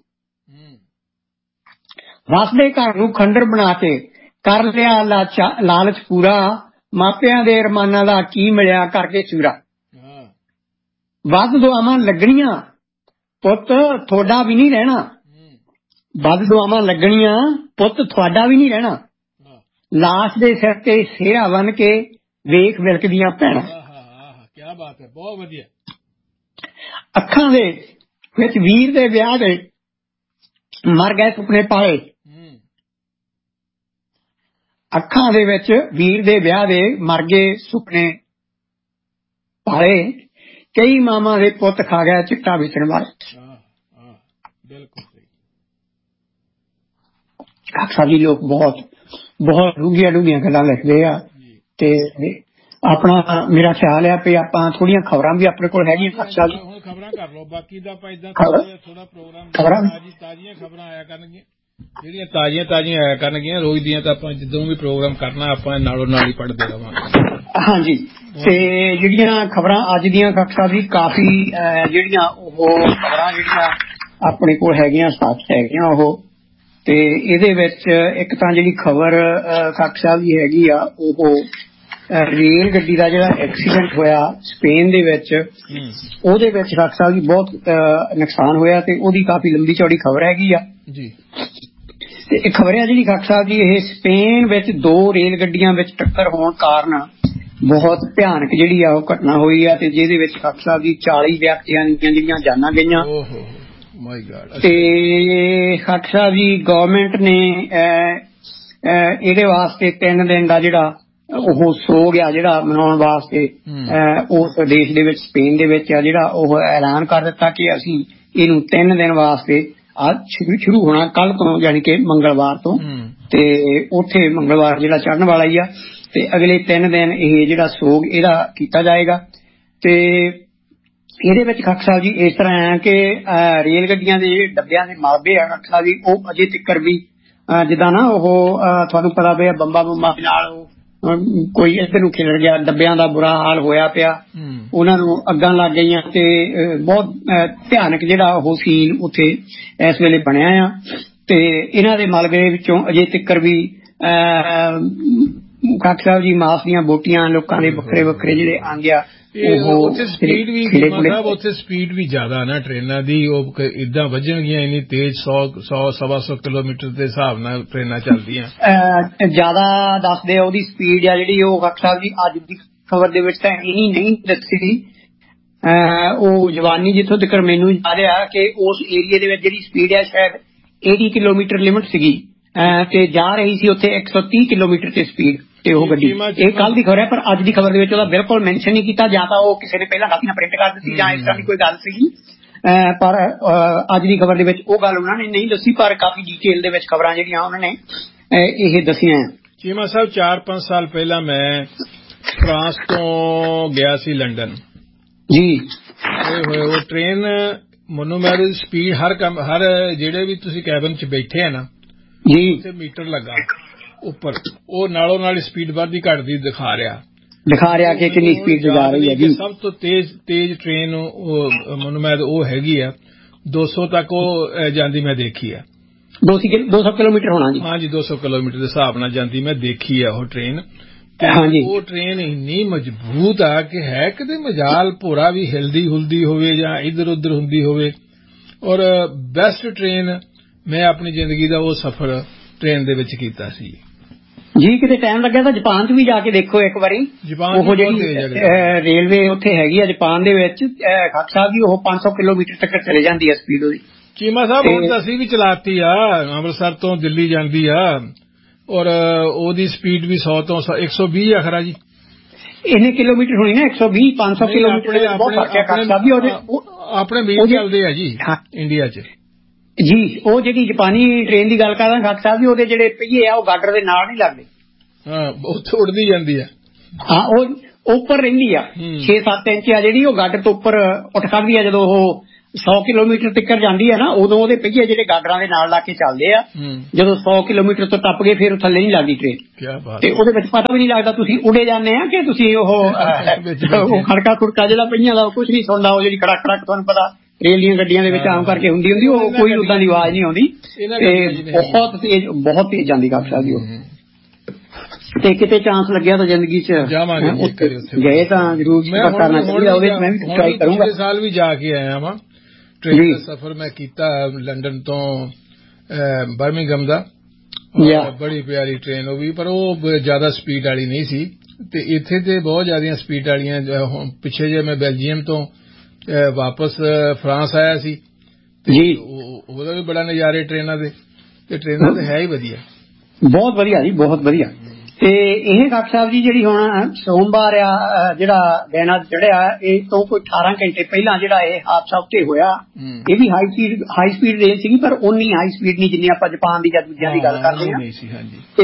ਵਸਦੇ ਘਰ ਨੂੰ ਖੰਡਰ ਬਣਾ ਕੇ ਕਰ ਲਿਆ ਲਾਲਚ ਪੂਰਾ, ਮਾਪਿਆਂ ਦੇ ਅਰਮਾਨਾਂ ਦਾ ਕੀ ਮਿਲਿਆ ਕਰਕੇ ਚੂਰਾ, ਵੱਧ ਦੁਆਵਾਂ ਲੱਗਣੀਆਂ ਪੁੱਤ ਤੁਹਾਡਾ ਵੀ ਨਹੀਂ ਰਹਿਣਾ, ਵੱਧ ਦੁਆਵਾਂ ਲੱਗਣੀਆਂ ਪੁੱਤ ਤੁਹਾਡਾ ਵੀ ਨਹੀਂ ਰਹਿਣਾ, ਲਾਸ਼ ਦੇ ਸਿਰ ਤੇ ਸਿਹਰਾ ਬਨ ਕੇ ਵੇਖ ਵਿਲਕਦੀਆਂ ਭੈਣਾਂ। ਕੀ ਬਾਤ ਹੈ, ਬਹੁਤ ਵਧੀਆ। ਅੱਖਾਂ ਦੇ ਵਿੱਚ ਵੀਰ ਦੇ ਵਿਆਹ ਦੇ ਮਰ ਗਏ ਸੁਪਨੇ ਪਾਏ, ਅੱਖਾਂ ਦੇ ਵਿੱਚ ਵੀਰ ਦੇ ਵਿਆਹ ਦੇ ਮਰ ਗਏ ਸੁਪਨੇ ਪਾਲੇ, ਕਈ ਮਾਮਾ ਦੇ ਪੁੱਤ ਖਾ ਗਿਆ ਚਿੱਟਾ ਵੇਚਣ ਵਾਲੇ। ਬਿਲਕੁਲ ਸਹੀ। ਅਕਸਰ ਜੀ ਲੋਕ ਬਹੁਤ ਬਹੁਤ ਡੂੰਘੀਆਂ ਡੂੰਘੀਆਂ ਗੱਲਾਂ ਲਿਖਦੇ ਆ, ਤੇ ਆਪਣਾ ਮੇਰਾ ਖਿਆਲ ਆ ਵੀ ਆਪਾਂ ਥੋੜੀਆਂ ਖਬਰਾਂ ਵੀ ਆਪਣੇ ਕੋਲ ਹੈਗੀਆਂ। ਹੁਣ ਖਬਰਾਂ ਕਰ ਲਓ, ਬਾਕੀ ਦਾ ਆਪਾਂ ਇਦਾਂ ਥੋੜਾ ਪ੍ਰੋਗਰਾਮ ਤਾਜ਼ੀਆਂ ਖਬਰਾਂ ਆਇਆ ਕਰਨਗੀਆਂ, ਜਿਹੜੀਆਂ ਤਾਜ਼ੀਆਂ ਤਾਜ਼ੀਆਂ ਆਇਆ ਕਰਨਗੀਆਂ ਰੋਜ਼ ਦੀਆਂ, ਤਾਂ ਆਪਾਂ ਜਦੋਂ ਵੀ ਪ੍ਰੋਗਰਾਮ ਕਰਨਾ ਆਪਾਂ ਨਾਲੋਂ ਨਾਲ ਹੀ ਪੜ੍ਹਦੇ ਰਹਾਂਗੇ। ਹਾਂਜੀ, ਤੇ ਜਿਹੜੀਆਂ ਖਬਰਾਂ ਅੱਜ ਦੀਆਂ ਖਾਕ ਸਾਹਿਬ ਜੀ ਕਾਫੀ ਜਿਹੜੀਆਂ ਉਹ ਖਬਰਾਂ ਜਿਹੜੀਆਂ ਆਪਣੇ ਕੋਲ ਹੈਗੀਆਂ ਸੱਚ ਹੈਗੀਆਂ ਉਹ, ਤੇ ਇਹਦੇ ਵਿੱਚ ਇੱਕ ਤਾਂ ਜਿਹੜੀ ਖਬਰ ਖਾਕ ਸਾਹਿਬ ਜੀ ਹੈਗੀ ਆ ਉਹ ਰੇਲ ਗੱਡੀ ਦਾ ਜਿਹੜਾ ਐਕਸੀਡੈਂਟ ਹੋਇਆ ਸਪੇਨ ਦੇ ਵਿੱਚ, ਉਹਦੇ ਵਿੱਚ ਖਾਕ ਸਾਹਿਬ ਜੀ ਬਹੁਤ ਨੁਕਸਾਨ ਹੋਇਆ, ਤੇ ਉਹਦੀ ਕਾਫੀ ਲੰਬੀ ਚੌੜੀ ਖਬਰ ਹੈਗੀ ਆ ਜੀ। ਤੇ ਇਹ ਖਬਰ ਹੈ ਜਿਹੜੀ ਖਾਕ ਸਾਹਿਬ ਜੀ, ਇਹ ਸਪੇਨ ਵਿੱਚ ਦੋ ਰੇਲ ਗੱਡੀਆਂ ਵਿੱਚ ਟੱਕਰ ਹੋਣ ਕਾਰਨ ਬਹੁਤ ਭਿਆਨਕ ਜਿਹੜੀ ਆ ਉਹ ਘਟਨਾ ਹੋਈ ਆ, ਤੇ ਜਿਹਦੇ ਵਿੱਚ ਖਾਕ ਸਾਹਿਬ ਜੀ ਚਾਲੀ ਵਿਅਕਤੀਆਂ ਦੀਆਂ ਜਿਹੜੀਆਂ ਜਾਨਾਂ ਗਈਆਂ। ਤੇ ਖਾਕ ਸਾਹਿਬ ਜੀ ਗੌਰਮੈਂਟ ਨੇ ਇਹਦੇ ਵਾਸਤੇ ਤਿੰਨ ਦਿਨ ਦਾ ਜਿਹੜਾ ਉਹ ਸੋਗ ਆ ਜਿਹੜਾ ਮਨਾਉਣ ਵਾਸਤੇ ਉਸ ਦੇਸ਼ ਦੇ ਵਿੱਚ ਸਪੇਨ ਦੇ ਵਿੱਚ ਆ ਜਿਹੜਾ ਉਹ ਐਲਾਨ ਕਰ ਦਿੱਤਾ ਕਿ ਅਸੀਂ ਇਹਨੂੰ ਤਿੰਨ ਦਿਨ ਵਾਸਤੇ ਅੱਜ ਸ਼ੁਰੂ ਹੋਣਾ ਕੱਲ ਤੋਂ, ਯਾਨੀ ਕਿ ਮੰਗਲਵਾਰ ਤੋਂ, ਤੇ ਉੱਥੇ ਮੰਗਲਵਾਰ ਜਿਹੜਾ ਚੜ੍ਹਨ ਵਾਲਾ ਹੀ ਆ, ਤੇ ਅਗਲੇ ਤਿੰਨ ਦਿਨ ਇਹ ਜਿਹੜਾ ਸੋਗ ਇਹਦਾ ਕੀਤਾ ਜਾਏਗਾ। ਤੇ ਇਹਦੇ ਵਿੱਚ ਖਾਕ ਸਾਹਿਬ ਜੀ ਇਸ ਤਰ੍ਹਾਂ ਹੈ ਕਿ ਰੇਲ ਗੱਡੀਆਂ ਦੇ ਜਿਹੜੇ ਡੱਬਿਆਂ ਦੇ ਮਲਬੇ ਆ ਖਾਕ ਸਾਹਿਬ ਜੀ, ਉਹ ਅਜੇ ਤੱਕ ਵੀ ਜਿੱਦਾਂ ਨਾ ਉਹ ਤੁਹਾਨੂੰ ਪਤਾ ਪਿਆ ਬੰਬਾਂ ਬੰਬਾਂ ਨਾਲ ਉਹ ਕੋਈ ਇੱਧਰ ਨੂੰ ਖਿਲਰ ਗਿਆ, ਡੱਬਿਆਂ ਦਾ ਬੁਰਾ ਹਾਲ ਹੋਇਆ ਪਿਆ, ਉਹਨਾਂ ਨੂੰ ਅੱਗਾਂ ਲੱਗ ਗਈਆਂ, ਤੇ ਬਹੁਤ ਭਿਆਨਕ ਜਿਹੜਾ ਉਹ ਸੀਨ ਉੱਥੇ ਇਸ ਵੇਲੇ ਬਣਿਆ ਆ। ਤੇ ਇਹਨਾਂ ਦੇ ਮਲਬੇ ਵਿੱਚੋਂ ਅਜੇ ਤੱਕ ਵੀ ਖਾਕ ਸਾਹਿਬ ਜੀ ਮਾਸ ਦੀਆਂ ਬੋਟੀਆਂ ਲੋਕਾਂ ਦੇ ਵੱਖਰੇ ਵੱਖਰੇ ਜਿਹੜੇ ਅੰਗ ਆ ਉੱਥੇ ਸਪੀਡ ਵੀ ਸਾਹਿਬ ਉੱਥੇ ਸਪੀਡ ਵੀ ਜ਼ਿਆਦਾ ਨਾ ਟ੍ਰੇਨਾਂ ਦੀ, ਉਹ ਏਦਾਂ ਵੱਜਣਗੀਆਂ ਇੰਨੀ ਤੇਜ਼, ਸੌ ਸੌ ਸਵਾ ਸੌ ਕਿਲੋਮੀਟਰ ਦੇ ਹਿਸਾਬ ਨਾਲ ਟ੍ਰੇਨਾਂ ਚੱਲਦੀਆਂ ਜ਼ਿਆਦਾ ਦੱਸਦੇ ਆ। ਉਹਦੀ ਸਪੀਡ ਆ ਜਿਹੜੀ ਉਹ ਖਾਕ ਸਾਹਿਬ ਜੀ ਅੱਜ ਦੀ ਖਬਰ ਦੇ ਵਿੱਚ ਤਾਂ ਇਹੀ ਨਹੀਂ ਦੱਸੀ, ਉਹ ਜਵਾਨੀ ਜਿੱਥੋਂ ਤੱਕ ਮੈਨੂੰ ਯਾਦ ਆ ਕਿ ਉਸ ਏਰੀਏ ਦੇ ਵਿੱਚ ਜਿਹੜੀ ਸਪੀਡ ਆ ਸ਼ਾਇਦ अस्सी ਕਿਲੋਮੀਟਰ ਲਿਮਟ ਸੀਗੀ, ਤੇ ਜਾ ਰਹੀ ਸੀ ਉੱਥੇ ਇੱਕ ਸੌ ਤੀਹ ਕਿਲੋਮੀਟਰ ਤੇ ਸਪੀਡ ਤੇ ਉਹ ਗੱਡੀ। ਇਹ ਕੱਲ ਦੀ ਖਬਰ ਹੈ, ਪਰ ਅੱਜ ਦੀ ਖਬਰ ਦੇ ਵਿੱਚ ਉਹਦਾ ਬਿਲਕੁਲ ਮੈਂਸ਼ਨ ਨਹੀਂ ਕੀਤਾ, ਜਾਂ ਤਾਂ ਉਹ ਕਿਸੇ ਨੇ ਪਹਿਲਾਂ ਗਲਤੀ ਨਾਲ ਪ੍ਰਿੰਟ ਕਰ ਦਿੱਤੀ ਜਾਂ ਇਸ ਤਰ੍ਹਾਂ ਦੀ ਕੋਈ ਗੱਲ ਸੀਗੀ, ਪਰ ਅੱਜ ਦੀ ਖਬਰ ਦੇ ਵਿੱਚ ਉਹ ਗੱਲ ਉਹਨਾਂ ਨੇ ਨਹੀਂ ਦੱਸੀ, ਪਰ ਕਾਫੀ ਡੀਟੇਲ ਦੇ ਵਿੱਚ ਖਬਰਾਂ ਜਿਹੜੀਆਂ ਉਹਨਾਂ ਨੇ ਇਹ ਦੱਸੀਆਂ। ਚੀਮਾ ਸਾਹਿਬ ਚਾਰ ਪੰਜ ਸਾਲ ਪਹਿਲਾਂ ਮੈਂ ਫਰਾਂਸ ਤੋਂ ਗਿਆ ਸੀ ਲੰਡਨ ਜੀ। ਹੋਏ ਹੋਏ ਉਹ ਟ੍ਰੇਨ ਮੈਨੂੰ ਮੈਂ ਸਪੀਡ ਹਰ ਕੰਮ ਹਰ ਜਿਹੜੇ ਵੀ ਤੁਸੀਂ ਕੈਬਨ ਚ ਬੈਠੇ ਆ ਨਾ ਜੀ ਉੱਥੇ ਮੀਟਰ ਲੱਗਾ ਉੱਪਰ ਉਹ ਨਾਲੋਂ ਨਾਲ ਸਪੀਡ ਵੱਧਦੀ ਘਟਦੀ ਦਿਖਾ ਰਿਹਾ ਦਿਖਾ ਰਿਹਾ ਕਿ ਕਿੰਨੀ ਸਪੀਡ ਜਾ ਰਹੀ ਹੈ ਜੀ। ਸਭ ਤੋਂ ਤੇਜ਼ ਤੇਜ਼ ਟ੍ਰੇਨ ਮੈਨੂੰ ਮੈਂ ਉਹ ਹੈਗੀ ਆ ਦੋ ਸੌ ਤੱਕ ਉਹ ਜਾਂਦੀ ਮੈਂ ਦੇਖੀ ਆ। ਦੋ ਸੌ ਕਿਲੋਮੀਟਰ ਹੋਣਾ ਜੀ। ਹਾਂਜੀ ਦੋ ਸੌ ਕਿਲੋਮੀਟਰ ਦੇ ਹਿਸਾਬ ਨਾਲ ਜਾਂਦੀ ਮੈਂ ਦੇਖੀ ਆ ਉਹ ਟ੍ਰੇਨ। ਉਹ ਟ੍ਰੇਨ ਇੰਨੀ ਮਜ਼ਬੂਤ ਆ ਕਿ ਹੈ ਕਿਤੇ ਮਜਾਲ ਭੋਰਾ ਵੀ ਹਿਲਦੀ ਹੁਲਦੀ ਹੋਵੇ ਜਾਂ ਇੱਧਰ ਉੱਧਰ ਹੁੰਦੀ ਹੋਵੇ। ਔਰ ਬੈਸਟ ਟ੍ਰੇਨ ਮੈਂ ਆਪਣੀ ਜ਼ਿੰਦਗੀ ਦਾ ਉਹ ਸਫ਼ਰ ਟ੍ਰੇਨ ਦੇ ਵਿੱਚ ਕੀਤਾ ਸੀ ਜੀ। ਕਿਤੇ ਟਾਈਮ ਲੱਗਿਆ ਤਾਂ ਜਾਪਾਨ ਚ ਵੀ ਜਾ ਕੇ ਦੇਖੋ ਇੱਕ ਵਾਰੀ। ਉਹ ਜਿਹੜੀ ਰੇਲਵੇ ਉੱਥੇ ਹੈਗੀ ਆ ਜਾਪਾਨ ਦੇ ਵਿੱਚ ਖਾਕ ਸਾਹਿਬ ਜੀ, ਉਹ ਪੰਜ ਸੌ ਕਿਲੋਮੀਟਰ ਤੱਕ ਚਲੇ ਜਾਂਦੀ ਹੈ ਸਪੀਡ ਉਹਦੀ। ਚੀਮਾ ਸਾਹਿਬ ਹੁਣ ਤਾਂ ਅਸੀਂ ਵੀ ਚਲਾਤੀ ਆ, ਅੰਮ੍ਰਿਤਸਰ ਤੋਂ ਦਿੱਲੀ ਜਾਂਦੀ ਆ ਔਰ ਉਹਦੀ ਸਪੀਡ ਵੀ ਸੌ ਤੋਂ ਇੱਕ ਸੌ ਵੀਹ ਆ ਖਰਾ ਜੀ। ਇੰਨੇ ਕਿਲੋਮੀਟਰ ਹੋਣੀ ਨਾ ਇੱਕ ਸੌ ਵੀਹ ਪੰਜ ਸੌ ਕਿਲੋਮੀਟਰ ਬਹੁਤ ਫਰਕ ਹੈ ਖਾਕ ਸਾਹਿਬ ਜੀ। ਆਪਣੇ ਮੀਲ ਚੱਲਦੇ ਆ ਜੀ ਇੰਡੀਆ ਚ ਜੀ। ਉਹ ਜਿਹੜੀ ਜਾਪਾਨੀ ਟ੍ਰੇਨ ਦੀ ਗੱਲ ਕਰਦਾ ਖਾਕ ਸਾਹਿਬ ਜੀ, ਉਹਦੇ ਜਿਹੜੇ ਪਹੀਏ ਆ ਉਹ ਗਾਡਰ ਦੇ ਨਾਲ ਨਹੀਂ ਲੱਗਦੇ। ਹਾਂ ਬਹੁਤ ਉੱਡਦੀ ਜਾਂਦੀ ਆ। ਹਾਂ ਉਹ ਉੱਪਰ ਰਹਿੰਦੀ ਆ ਛੇ ਸੱਤ ਇੰਚ ਆ ਜਿਹੜੀ ਉਹ ਗਾਡਰ ਤੋਂ ਉੱਪਰ ਉੱਠ ਸਕਦੀ ਆ। ਜਦੋਂ ਉਹ ਸੌ ਕਿਲੋਮੀਟਰ ਤੱਕ ਜਾਂਦੀ ਆ ਨਾ ਉਦੋਂ ਉਹਦੇ ਪਹੀਏ ਜਿਹੜੇ ਗਾਡਰਾਂ ਦੇ ਨਾਲ ਲਾ ਕੇ ਚੱਲਦੇ ਆ। ਜਦੋਂ ਸੌ ਕਿਲੋਮੀਟਰ ਤੋਂ ਟੱਪ ਗਏ ਫਿਰ ਥੱਲੇ ਨਹੀਂ ਲੱਗਦੀ ਟ੍ਰੇਨ ਤੇ ਉਹਦੇ ਵਿੱਚ ਪਤਾ ਵੀ ਨਹੀਂ ਲੱਗਦਾ ਤੁਸੀਂ ਉੜੇ ਜਾਂਦੇ ਆ ਕਿ ਤੁਸੀਂ ਉਹ ਖੜਕਾ ਖੁੜਕਾ ਜਿਹੜਾ ਪਹੀਆਂ ਦਾ ਕੁਝ ਨਹੀਂ ਸੁਣਦਾ। ਉਹ ਜਿਹੜੀ ਖੜਕ ਖੜਕ ਤੁਹਾਨੂੰ ਪਤਾ ਰੇਲ ਦੀਆਂ ਗੱਡੀਆਂ ਦੇ ਵਿੱਚ ਆਮ ਕਰਕੇ ਹੁੰਦੀ ਹੁੰਦੀ ਉਹ ਕੋਈ ਉਦਾਂ ਦੀ ਆਵਾਜ਼ ਨਹੀਂ ਆਉਂਦੀ ਤੇ ਬਹੁਤ ਤੇਜ਼ ਬਹੁਤ ਤੇਜ਼ ਜਾਂਦੀ ਖਾਕ ਸਾਹਿਬ ਜੀ ਉਹ। ਤੇ ਕਿਤੇ ਚਾਂਸ ਲੱਗਿਆ ਤਾਂ ਜ਼ਿੰਦਗੀ ਚ ਗਏ ਤਾਂ ਜ਼ਰੂਰ ਕਰਨਾ ਚਾਹੀਦਾ। ਉਹਦੇ ਮੈਂ ਵੀ ਟਰਾਈ ਕਰੂੰਗਾ। ਪਿਛਲੇ ਸਾਲ ਵੀ ਜਾ ਕੇ ਆਇਆ ਵਾਂ ਟ੍ਰੇਨ ਦਾ ਸਫ਼ਰ ਮੈਂ ਕੀਤਾ ਲੰਡਨ ਤੋਂ ਬਰਮਿੰਘਮ ਦਾ। ਬੜੀ ਪਿਆਰੀ ਟ੍ਰੇਨ ਉਹ ਵੀ, ਪਰ ਉਹ ਜ਼ਿਆਦਾ ਸਪੀਡ ਵਾਲੀ ਨਹੀਂ ਸੀ ਤੇ ਇੱਥੇ ਤੇ ਬਹੁਤ ਜ਼ਿਆਦਾ ਸਪੀਡ ਵਾਲੀਆਂ। ਪਿੱਛੇ ਜੇ ਮੈਂ ਬੈਲਜੀਅਮ ਤੋਂ ਵਾਪਸ ਫਰਾਂਸ ਆਇਆ ਸੀ ਜੀ, ਉਹਦਾ ਵੀ ਬੜਾ ਨਜ਼ਾਰੇ ਟ੍ਰੇਨਾਂ ਦੇ ਤੇ ਟ੍ਰੇਨਾਂ ਤੇ ਹੈ ਹੀ ਵਧੀਆ, ਬਹੁਤ ਵਧੀਆ ਜੀ ਬਹੁਤ ਵਧੀਆ। ਤੇ ਇਹ ਖਾਕ ਸਾਹਿਬ ਜੀ ਜਿਹੜੀ ਹੁਣ ਸੋਮਵਾਰ ਆ ਜਿਹੜਾ ਦਿਨ ਚੜਿਆ ਇਹ ਤੋਂ ਕੋਈ ਅਠਾਰਾਂ ਘੰਟੇ ਪਹਿਲਾਂ ਜਿਹੜਾ ਇਹ ਹਾਦਸਾ ਉੱਤੇ ਹੋਇਆ ਇਹ ਵੀ high speed high speed rail ਸੀਗੀ ਪਰ ਉਨੀ ਹਾਈ ਸਪੀਡ ਨਹੀਂ ਜਿੰਨੀ ਆਪਾਂ ਜਾਪਾਨ ਦੀ ਜਾਂ ਦੂਜਿਆਂ ਦੀ ਗੱਲ ਕਰਦੇ ਹਾਂ। ਤੇ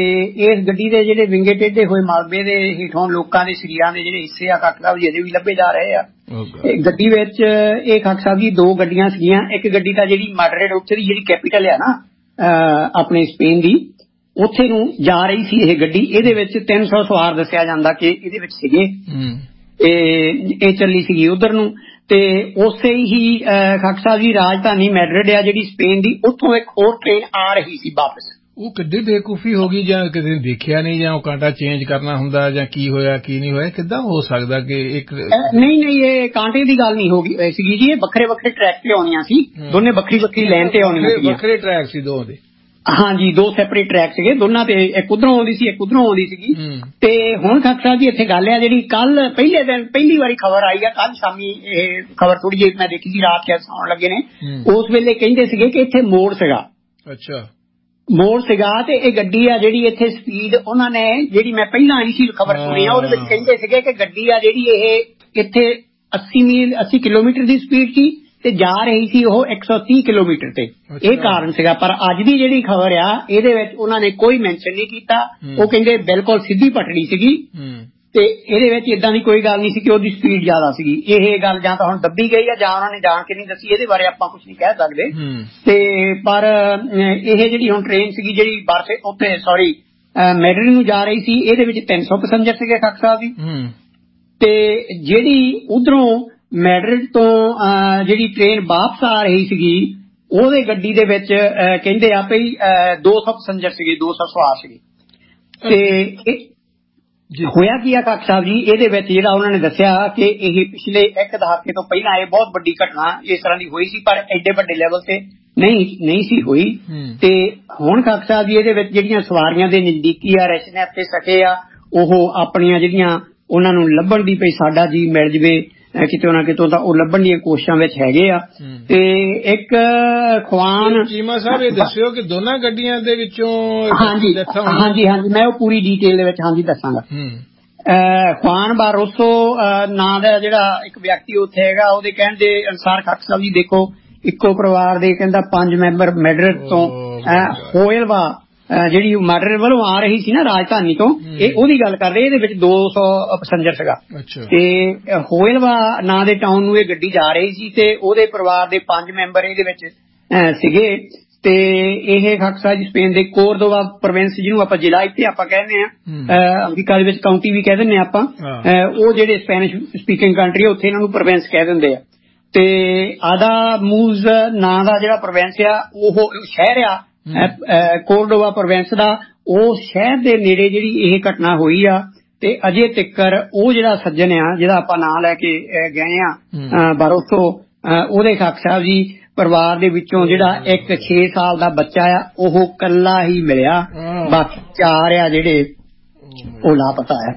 ਇਸ ਗੱਡੀ ਦੇ ਜਿਹੜੇ ਵਿੰਗੇ ਟੇਢੇ ਹੋਏ ਮਲਬੇ ਦੇ ਹੇਠੋਂ ਲੋਕਾਂ ਦੇ ਸਰੀਰਾਂ ਦੇ ਜਿਹੜੇ ਹਿੱਸੇ ਆ ਖਾਕ ਸਾਹਿਬ ਜੀ ਅਜੇ ਵੀ ਲੱਭੇ ਜਾ ਰਹੇ ਆ। ਗੱਡੀ ਵਿੱਚ ਇਹ ਖਾਕ ਸਾਹਿਬ ਜੀ ਦੋ ਗੱਡੀਆਂ ਸੀਗੀਆਂ। ਇੱਕ ਗੱਡੀ ਤਾਂ ਜਿਹੜੀ ਮਾਡਰੇਟ ਉੱਥੇ ਦੀ ਜਿਹੜੀ ਕੈਪੀਟਲ ਆ ਨਾ ਆਪਣੇ ਸਪੇਨ ਦੀ ਉੱਥੇ ਨੂੰ ਜਾ ਰਹੀ ਸੀ ਇਹ ਗੱਡੀ। ਇਹਦੇ ਵਿੱਚ ਤਿੰਨ ਸੌ ਸਵਾਰ ਦੱਸਿਆ ਜਾਂਦਾ ਕਿ ਇਹਦੇ ਵਿੱਚ ਸੀਗੇ ਤੇ ਇਹ ਚੱਲੀ ਸੀਗੀ ਉਧਰ ਨੂੰ। ਤੇ ਉਸੇ ਹੀ ਖਾਕ ਸਾਹਿਬ ਜੀ ਰਾਜਧਾਨੀ ਮੈਡਰਿਡ ਆ ਜਿਹੜੀ ਸਪੇਨ ਦੀ ਉੱਥੋਂ ਇੱਕ ਹੋਰ ਟ੍ਰੇਨ ਆ ਰਹੀ ਸੀ ਵਾਪਸ। ਉਹ ਕਿੱਡੀ ਬੇਵਕੂਫੀ ਹੋ ਗਈ ਜਾਂ ਕਿਸੇ ਨੇ ਦੇਖਿਆ ਨਹੀਂ ਜਾਂ ਉਹ ਕਾਂਟਾ ਚੇਂਜ ਕਰਨਾ ਹੁੰਦਾ ਜਾਂ ਕੀ ਹੋਇਆ ਕੀ ਨਹੀਂ ਹੋਇਆ ਕਿੱਦਾਂ ਹੋ ਸਕਦਾ ਕਿ ਇੱਕ ਨਹੀਂ ਨਹੀਂ ਇਹ ਕਾਂਟੇ ਦੀ ਗੱਲ ਨਹੀਂ ਹੋ ਗਈ ਸੀਗੀ ਜੀ। ਇਹ ਵੱਖਰੇ ਵੱਖਰੇ ਟਰੈਕ ਤੇ ਆਉਣੀਆਂ ਸੀ ਦੋਨੇ ਵੱਖਰੀ ਵੱਖਰੀ ਲਾਈਨ ਤੇ ਆਉਣੀਆਂ ਸੀ। ਵੱਖਰੇ ਟਰੈਕ ਸੀ ਦੋ ਦੇ। ਹਾਂਜੀ ਦੋ ਸੈਪਰੇਟ ਟਰੈਕ ਸੀਗੇ ਦੋਨਾਂ ਤੇ ਇੱਕ ਉਧਰੋਂ ਆਉਂਦੀ ਸੀ ਇੱਕ ਉਧਰੋਂ ਆਉਂਦੀ ਸੀਗੀ। ਤੇ ਹੁਣ ਖਾਕ ਸਾਹਿਬ ਜੀ ਇੱਥੇ ਗੱਲ ਆ ਜਿਹੜੀ ਕੱਲ ਪਹਿਲੇ ਦਿਨ ਪਹਿਲੀ ਵਾਰੀ ਖਬਰ ਆਈ ਆ ਕੱਲ ਸ਼ਾਮੀ ਇਹ ਖਬਰ ਥੋੜੀ ਜਿਹੀ ਮੈਂ ਦੇਖੀ ਸੀ ਰਾਤ ਕੈਸ ਆਉਣ ਲੱਗੇ ਨੇ ਉਸ ਵੇਲੇ ਕਹਿੰਦੇ ਸੀਗੇ ਕਿ ਇੱਥੇ ਮੋੜ ਸੀਗਾ। ਅੱਛਾ ਮੋੜ ਸੀਗਾ ਤੇ ਇਹ ਗੱਡੀ ਆ ਜਿਹੜੀ ਇੱਥੇ ਸਪੀਡ ਉਹਨਾਂ ਨੇ ਜਿਹੜੀ ਮੈਂ ਪਹਿਲਾਂ ਆਈ ਸੀ ਖਬਰ ਸੁਣੀ ਆ ਉਹਦੇ ਵਿੱਚ ਕਹਿੰਦੇ ਸੀਗੇ ਕਿ ਗੱਡੀ ਆ ਜਿਹੜੀ ਇਹ ਇੱਥੇ ਅੱਸੀ ਮੀਲ ਅੱਸੀ ਕਿਲੋਮੀਟਰ ਦੀ ਸਪੀਡ ਸੀ ਤੇ ਜਾ ਰਹੀ ਸੀ ਉਹ ਇੱਕ ਸੌ ਤੀਹ ਕਿਲੋਮੀਟਰ ਤੇ। ਇਹ ਕਾਰਨ ਸੀਗਾ। ਪਰ ਅੱਜ ਦੀ ਜਿਹੜੀ ਖਬਰ ਆ ਇਹਦੇ ਵਿੱਚ ਉਹਨਾਂ ਨੇ ਕੋਈ ਮੈਂਸ਼ਨ ਨਹੀਂ ਕੀਤਾ। ਉਹ ਕਹਿੰਦੇ ਬਿਲਕੁਲ ਸਿੱਧੀ ਪਟੜੀ ਸੀਗੀ ਤੇ ਇਹਦੇ ਵਿੱਚ ਇਦਾਂ ਦੀ ਕੋਈ ਗੱਲ ਨਹੀਂ ਸੀ ਕਿ ਉਹਦੀ ਸਪੀਡ ਜ਼ਿਆਦਾ ਸੀਗੀ। ਇਹ ਗੱਲ ਜਾਂ ਤਾਂ ਹੁਣ ਦੱਬੀ ਗਈ ਆ ਜਾਂ ਉਹਨਾਂ ਨੇ ਜਾਣ ਕੇ ਨਹੀਂ ਦੱਸੀ। ਇਹਦੇ ਬਾਰੇ ਆਪਾਂ ਕੁਝ ਨਹੀਂ ਕਹਿ ਸਕਦੇ ਤੇ ਪਰ ਇਹ ਜਿਹੜੀ ਹੁਣ ਟ੍ਰੇਨ ਸੀਗੀ ਜਿਹੜੀ ਬਰਸੇ ਉੱਥੇ ਸੌਰੀ ਮੈਡਰਿਡ ਨੂੰ ਜਾ ਰਹੀ ਸੀ ਇਹਦੇ ਵਿੱਚ ਤਿੰਨ ਸੌ ਪੈਸੰਜਰ ਸੀਗੇ ਖਾਕ ਸਾਹਿਬ ਜੀ। ਤੇ ਜਿਹੜੀ ਉਧਰੋਂ ਮੈਡਰਿਡ ਤੋਂ ਜਿਹੜੀ ਟ੍ਰੇਨ ਵਾਪਸ ਆ ਰਹੀ ਸੀਗੀ ਉਹਦੇ ਗੱਡੀ ਦੇ ਵਿੱਚ ਕਹਿੰਦੇ ਆ ਭਈ ਦੋ ਸੌ ਪੈਸੰਜਰ ਸੀਗੇ ਦੋ ਸੌ ਸਵਾਰ ਸੀਗੇ। ਤੇ ਹੋਇਆ ਕੀ ਆ ਖਾਕ ਸਾਹਿਬ ਜੀ ਇਹਦੇ ਵਿੱਚ ਜਿਹੜਾ ਉਹਨਾਂ ਨੇ ਦੱਸਿਆ ਕਿ ਇਹ ਪਿਛਲੇ ਇੱਕ ਦਹਾਕੇ ਤੋਂ ਪਹਿਲਾਂ ਇਹ ਬਹੁਤ ਵੱਡੀ ਘਟਨਾ ਇਸ ਤਰ੍ਹਾਂ ਦੀ ਹੋਈ ਸੀ ਪਰ ਐਡੇ ਵੱਡੇ ਲੈਵਲ ਤੇ ਨਹੀਂ ਨਹੀਂ ਸੀ ਹੋਈ। ਤੇ ਹੁਣ ਖਾਕ ਸਾਹਿਬ ਜੀ ਇਹਦੇ ਵਿੱਚ ਜਿਹੜੀਆਂ ਸਵਾਰੀਆਂ ਦੇ ਨਜ਼ਦੀਕੀ ਆ ਰੈਸ਼ਨੇ ਤੇ ਸਕੇ ਆ ਉਹ ਆਪਣੀਆਂ ਜਿਹੜੀਆਂ ਉਹਨਾਂ ਨੂੰ ਲੱਭਣ ਦੀ ਭਈ ਸਾਡਾ ਜੀ ਮਿਲ ਜਵੇ ਕਿਤੋਂ ਨਾ ਕਿਤੋਂ ਤਾਂ ਉਹ ਲੱਭਣ ਦੀਆਂ ਕੋਸ਼ਿਸ਼ਾਂ ਵਿੱਚ ਹੈਗੇ ਆ। ਤੇ ਇੱਕ ਖਵਾਨ ਚੀਮਾ ਸਾਹਿਬ ਇਹ ਦੱਸਿਓ ਕਿ ਦੋਨਾਂ ਗੱਡੀਆਂ ਦੇ ਵਿੱਚੋਂ ਹਾਂਜੀ ਹਾਂਜੀ ਹਾਂਜੀ ਮੈਂ ਉਹ ਪੂਰੀ ਡੀਟੇਲ ਦੇ ਵਿੱਚ ਹਾਂਜੀ ਦੱਸਾਂਗਾ। ਖਵਾਨ ਬਾਰੋਸੋ ਨਾਂ ਦਾ ਜਿਹੜਾ ਇੱਕ ਵਿਅਕਤੀ ਉੱਥੇ ਹੈਗਾ ਉਹਦੇ ਕਹਿਣ ਦੇ ਅਨੁਸਾਰ ਖਾਕ ਸਾਹਿਬ ਜੀ ਦੇਖੋ ਇੱਕੋ ਪਰਿਵਾਰ ਦੇ ਕਹਿੰਦਾ ਪੰਜ ਮੈਂਬਰ ਮੈਡਰਿਡ ਤੋਂ ਹੋਇਲਵਾ ਜਿਹੜੀ ਮਰਡਰ ਵੱਲੋਂ ਆ ਰਹੀ ਸੀ ਨਾ ਰਾਜਧਾਨੀ ਤੋਂ, ਇਹ ਉਹਦੀ ਗੱਲ ਕਰ ਰਹੇ। ਇਹਦੇ ਵਿੱਚ ਦੋ ਸੌ ਪੈਸੰਜਰ ਸੀਗਾ ਤੇ ਹੋਇਲਵਾ ਨਾਂ ਦੇ ਟਾਊਨ ਨੂੰ ਇਹ ਗੱਡੀ ਜਾ ਰਹੀ ਸੀ ਤੇ ਉਹਦੇ ਪਰਿਵਾਰ ਦੇ ਪੰਜ ਮੈਂਬਰ ਇਹਦੇ ਵਿੱਚ ਸੀਗੇ। ਤੇ ਇਹ ਖਾਕ ਸਾਹਿਬ ਜੀ ਸਪੇਨ ਦੇ ਕੋਰਦੋਵਾ ਪ੍ਰੋਵਿੰਸ, ਜਿਹਨੂੰ ਆਪਾਂ ਜ਼ਿਲ੍ਹਾ ਇੱਥੇ ਆਪਾਂ ਕਹਿੰਦੇ ਹਾਂ, ਅਮਰੀਕਾ ਦੇ ਵਿੱਚ ਕਾਉਂਟੀ ਵੀ ਕਹਿ ਦਿੰਦੇ ਹਾਂ ਆਪਾਂ, ਉਹ ਜਿਹੜੇ ਸਪੈਨਿਸ਼ ਸਪੀਕਿੰਗ ਕੰਟਰੀ ਉੱਥੇ ਇਹਨਾਂ ਨੂੰ ਪ੍ਰੋਵਿੰਸ ਕਹਿ ਦਿੰਦੇ ਆ। ਤੇ ਆਦਾਮੂਜ਼ ਨਾਂ ਦਾ ਜਿਹੜਾ ਪ੍ਰੋਵਿੰਸ ਆ, ਉਹ ਸ਼ਹਿਰ ਆ ਕੋਰਡੋਵਾ ਪ੍ਰੋਵਿੰਸ ਦਾ, ਉਹ ਸ਼ਹਿਰ ਦੇ ਨੇੜੇ ਜਿਹੜੀ ਇਹ ਘਟਨਾ ਹੋਈ ਆ। ਤੇ ਅਜੇ ਤੱਕਰ ਉਹ ਜਿਹੜਾ ਸੱਜਣ ਆ ਜਿਹਦਾ ਆਪਾਂ ਨਾਂ ਲੈ ਕੇ ਗਏ ਆ ਬਾਰੋਸੋ, ਉਹਦੇ ਖਾਕ ਸਾਹਿਬ ਜੀ ਪਰਿਵਾਰ ਦੇ ਵਿੱਚੋਂ ਜਿਹੜਾ ਇੱਕ ਛੇ ਸਾਲ ਦਾ ਬੱਚਾ ਆ ਉਹ ਕੱਲਾ ਹੀ ਮਿਲਿਆ, ਬਾਕੀ ਚਾਰ ਆ ਜਿਹੜੇ ਉਹ ਲਾਪਤਾ ਆ।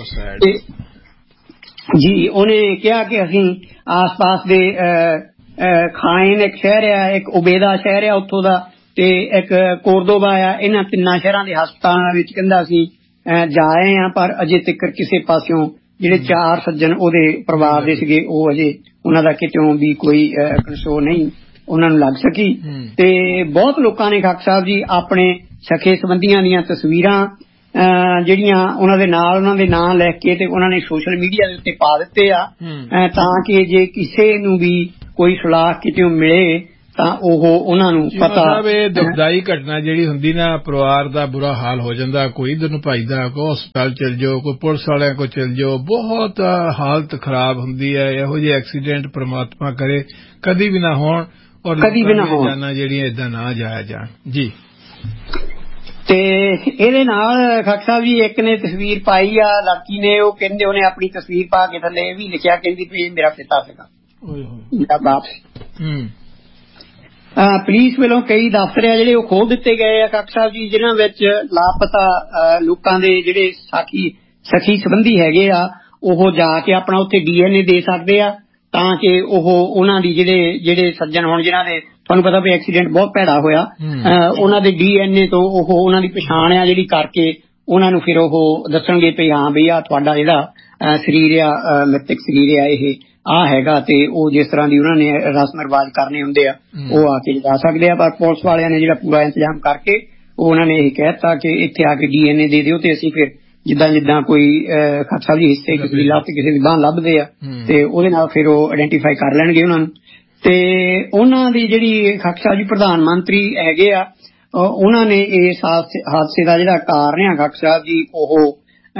ਜੀ ਉਹਨੇ ਕਿਹਾ ਕਿ ਅਸੀਂ ਆਸ ਪਾਸ ਦੇ ਖਾਇਨ ਇੱਕ ਸ਼ਹਿਰ ਆ, ਇੱਕ ਉਬੇਦਾ ਸ਼ਹਿਰ ਆ ਉੱਥੋਂ ਦਾ, ਤੇ ਇੱਕ ਕੋਰਦੋਵਾ ਆ, ਇਹਨਾਂ ਤਿੰਨਾਂ ਸ਼ਹਿਰਾਂ ਦੇ ਹਸਪਤਾਲਾਂ ਵਿੱਚ ਕਹਿੰਦਾ ਅਸੀਂ ਜਾ ਆਏ ਆ, ਪਰ ਅਜੇ ਤੱਕ ਕਿਸੇ ਪਾਸਿਓਂ ਜਿਹੜੇ ਚਾਰ ਸੱਜਣ ਉਹਦੇ ਪਰਿਵਾਰ ਦੇ ਸੀਗੇ ਉਹ ਅਜੇ ਉਹਨਾਂ ਦਾ ਕਿਤੋਂ ਵੀ ਕੋਈ ਕੰਸੋਲ ਨਹੀਂ ਉਹਨਾਂ ਨੂੰ ਲੱਗ ਸਕੀ। ਤੇ ਬਹੁਤ ਲੋਕਾਂ ਨੇ ਖਾਕ ਸਾਹਿਬ ਜੀ ਆਪਣੇ ਸਖੇ ਸੰਬੰਧੀਆਂ ਦੀਆਂ ਤਸਵੀਰਾਂ ਜਿਹੜੀਆਂ ਉਹਨਾਂ ਦੇ ਨਾਲ ਉਹਨਾਂ ਦੇ ਨਾਂ ਲਿਖ ਕੇ ਤੇ ਉਹਨਾਂ ਨੇ ਸੋਸ਼ਲ ਮੀਡੀਆ ਦੇ ਉੱਤੇ ਪਾ ਦਿੱਤੇ ਆ, ਤਾਂ ਕਿ ਜੇ ਕਿਸੇ ਨੂੰ ਵੀ ਕੋਈ ਸਲਾਹ ਕਿਤੋਂ ਮਿਲੇ ਤਾਂ ਉਹ ਉਹਨਾਂ ਨੂੰ ਪਤਾ। ਇਹ ਦੁਖਦਾਈ ਘਟਨਾ ਜਿਹੜੀ ਹੁੰਦੀ ਨਾ, ਪਰਿਵਾਰ ਦਾ ਬੁਰਾ ਹਾਲ ਹੋ ਜਾਂਦਾ, ਕੋਈ ਇੱਧਰ ਨੂੰ ਭੱਜਦਾ, ਕੋਈ ਹਸਪਤਾਲ ਚਲ ਜਾਓ, ਕੋਈ ਪੁਲਿਸ ਵਾਲਿਆਂ ਕੋਲ ਚਲ ਜਾਓ, ਬਹੁਤ ਹਾਲਤ ਖਰਾਬ ਹੁੰਦੀ ਹੈ। ਇਹੋ ਜਿਹੇ ਐਕਸੀਡੈਂਟ ਪ੍ਰਮਾਤਮਾ ਕਰੇ ਕਦੀ ਵੀ ਨਾ ਹੋਣ, ਔਰ ਕਦੀ ਵੀ ਨਾ ਹੋਣ, ਜਾਨਾਂ ਜਿਹੜੀਆਂ ਏਦਾਂ ਨਾ ਜਾਇਆ ਜਾਣ ਜੀ। ਤੇ ਇਹਦੇ ਨਾਲ ਖਾਕ ਸਾਹਿਬ ਜੀ ਇੱਕ ਨੇ ਤਸਵੀਰ ਪਾਈ ਆ ਲੜਕੀ ਨੇ, ਉਹ ਕਹਿੰਦੇ ਉਹਨੇ ਆਪਣੀ ਤਸਵੀਰ ਪਾ ਕੇ ਥੱਲੇ ਇਹ ਵੀ ਲਿਖਿਆ, ਕਹਿੰਦੀ ਵੀ ਮੇਰਾ ਪਿਤਾ ਸੀਗਾ, ਮੇਰਾ ਬਾਪ ਸੀ। ਪੁਲਿਸ ਵੱਲੋਂ ਕਈ ਦਫ਼ਤਰ ਆ ਜਿਹੜੇ ਉਹ ਖੋਲ ਦਿੱਤੇ ਗਏ ਆ ਖਾਕ ਸਾਹਿਬ ਜੀ, ਜਿਹਨਾਂ ਵਿੱਚ ਲਾਪਤਾ ਲੋਕਾਂ ਦੇ ਜਿਹੜੇ ਸਾਖੀ ਸਖੀ ਸੰਬੰਧੀ ਹੈਗੇ ਆ ਉਹ ਜਾ ਕੇ ਆਪਣਾ ਉੱਥੇ ਡੀ ਐਨ ਏ ਦੇ ਸਕਦੇ ਆ, ਤਾਂ ਕਿ ਉਹ ਉਹਨਾਂ ਦੀ ਜਿਹੜੇ ਜਿਹੜੇ ਸੱਜਣ ਹੋਣ ਜਿਹਨਾਂ ਦੇ ਤੁਹਾਨੂੰ ਪਤਾ ਵੀ ਐਕਸੀਡੈਂਟ ਬਹੁਤ ਭੈੜਾ ਹੋਇਆ, ਉਹਨਾਂ ਦੇ ਡੀ ਐਨ ਏ ਤੋਂ ਉਹ ਉਹਨਾਂ ਦੀ ਪਛਾਣ ਆ ਜਿਹੜੀ ਕਰਕੇ ਉਹਨਾਂ ਨੂੰ ਫਿਰ ਉਹ ਦੱਸਣਗੇ ਵੀ ਹਾਂ ਵੀ ਆ ਤੁਹਾਡਾ ਜਿਹੜਾ ਸਰੀਰ ਆ ਮ੍ਰਿਤਕ ਸਰੀਰ ਆ ਇਹ ਆ ਹੈਗਾ, ਤੇ ਉਹ ਜਿਸ ਤਰ੍ਹਾਂ ਦੀ ਉਹਨਾਂ ਨੇ ਰਸਮ ਰਿਵਾਜ ਕਰਨੇ ਹੁੰਦੇ ਆ ਉਹ ਆ ਕੇ ਜਾ ਸਕਦੇ ਆ। ਪਰ ਪੁਲਿਸ ਵਾਲਿਆਂ ਨੇ ਜਿਹੜਾ ਪੂਰਾ ਇੰਤਜ਼ਾਮ ਕਰਕੇ ਉਹਨਾਂ ਨੇ ਇਹ ਕਹਿ ਦਿੱਤਾ ਕਿ ਇੱਥੇ ਆ ਕੇ ਡੀ ਐਨ ਏ ਦੇ ਦਿਓ, ਤੇ ਅਸੀਂ ਫਿਰ ਜਿੱਦਾਂ ਜਿੱਦਾਂ ਕੋਈ ਖਾਕ ਸਾਹਿਬ ਜੀ ਹਿੱਸੇ ਕਿਸੇ ਦੀ ਲੱਤ ਕਿਸੇ ਦੀ ਬਾਂਹ ਲੱਭਦੇ ਆ ਤੇ ਉਹਦੇ ਨਾਲ ਫਿਰ ਉਹ ਆਇਡੈਂਟੀਫਾਈ ਕਰ ਲੈਣਗੇ ਉਹਨਾਂ ਨੂੰ। ਤੇ ਉਹਨਾਂ ਦੀ ਜਿਹੜੀ ਖਾਕ ਸਾਹਿਬ ਜੀ ਪ੍ਰਧਾਨ ਮੰਤਰੀ ਹੈਗੇ ਆ, ਉਹਨਾਂ ਨੇ ਇਸ ਹਾਦਸੇ ਦਾ ਜਿਹੜਾ ਕਾਰਨ ਆ ਖਾਕ ਸਾਹਿਬ ਜੀ ਉਹ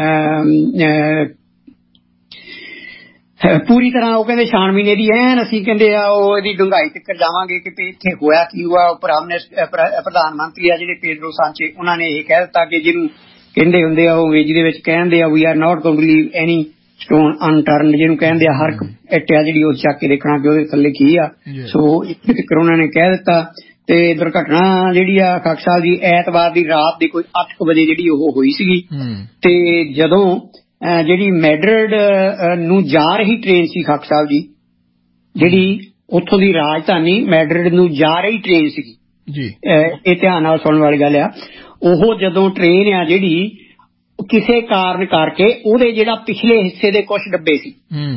ਪੂਰੀ ਤਰ੍ਹਾਂ ਉਹ ਕਹਿੰਦੇ ਛਾਣਬੀਨ ਇਹਦੀ ਐਨ ਅਸੀਂ ਕਹਿੰਦੇ ਆ ਉਹ ਇਹਦੀ ਡੂੰਘਾਈ ਤੱਕ ਜਾਵਾਂਗੇ ਕਿ ਇੱਥੇ ਹੋਇਆ ਕੀ ਹੋਇਆ। ਪ੍ਰਧਾਨ ਮੰਤਰੀ ਆ ਜਿਹੜੇ ਪੇਡਰੋ ਸਾਂਚੇ, ਉਹਨਾਂ ਨੇ ਇਹ ਕਹਿ ਦਿੱਤਾ ਕਿ ਜਿਹਨੂੰ ਕਹਿੰਦੇ ਹੁੰਦੇ ਆ ਉਹ ਅੰਗਰੇਜ਼ੀ ਦੇ ਵਿੱਚ ਕਹਿੰਦੇ ਆ ਵੀ are not going to leave any stone ਅਨਟਰਨਡ, ਜਿਹਨੂੰ ਕਹਿੰਦੇ ਆ ਹਰ ਇੱਟ ਆ ਜਿਹੜੀ ਉਹ ਚੱਕ ਕੇ ਦੇਖਣਾ ਕਿ ਉਹਦੇ ਥੱਲੇ ਕੀ ਆ। ਸੋ ਇੱਥੇ ਤੱਕ ਉਹਨਾਂ ਨੇ ਕਹਿ ਦਿੱਤਾ। ਤੇ ਦੁਰਘਟਨਾ ਜਿਹੜੀ ਆ ਖਾਕ ਸਾਹਿਬ ਜੀ ਐਤਵਾਰ ਦੀ ਰਾਤ ਦੀ ਕੋਈ ਅੱਠ ਕੁ ਵਜੇ ਜਿਹੜੀ ਉਹ ਹੋਈ ਸੀਗੀ, ਤੇ ਜਦੋਂ ਜਿਹੜੀ ਮੈਡਰਿਡ ਨੂੰ ਜਾ ਰਹੀ ਟ੍ਰੇਨ ਸੀ ਖਾਕ ਸਾਹਿਬ ਜੀ, ਜਿਹੜੀ ਉੱਥੋਂ ਦੀ ਰਾਜਧਾਨੀ ਮੈਡਰਿਡ ਨੂੰ ਜਾ ਰਹੀ ਟ੍ਰੇਨ ਸੀਗੀ ਜੀ, ਇਹ ਧਿਆਨ ਨਾਲ ਸੁਣਨ ਵਾਲੀ ਗੱਲ ਆ। ਉਹ ਜਦੋਂ ਟ੍ਰੇਨ ਆ ਜਿਹੜੀ ਕਿਸੇ ਕਾਰਨ ਕਰਕੇ ਉਹਦੇ ਜਿਹੜਾ ਪਿਛਲੇ ਹਿੱਸੇ ਦੇ ਕੁਝ ਡੱਬੇ ਸੀ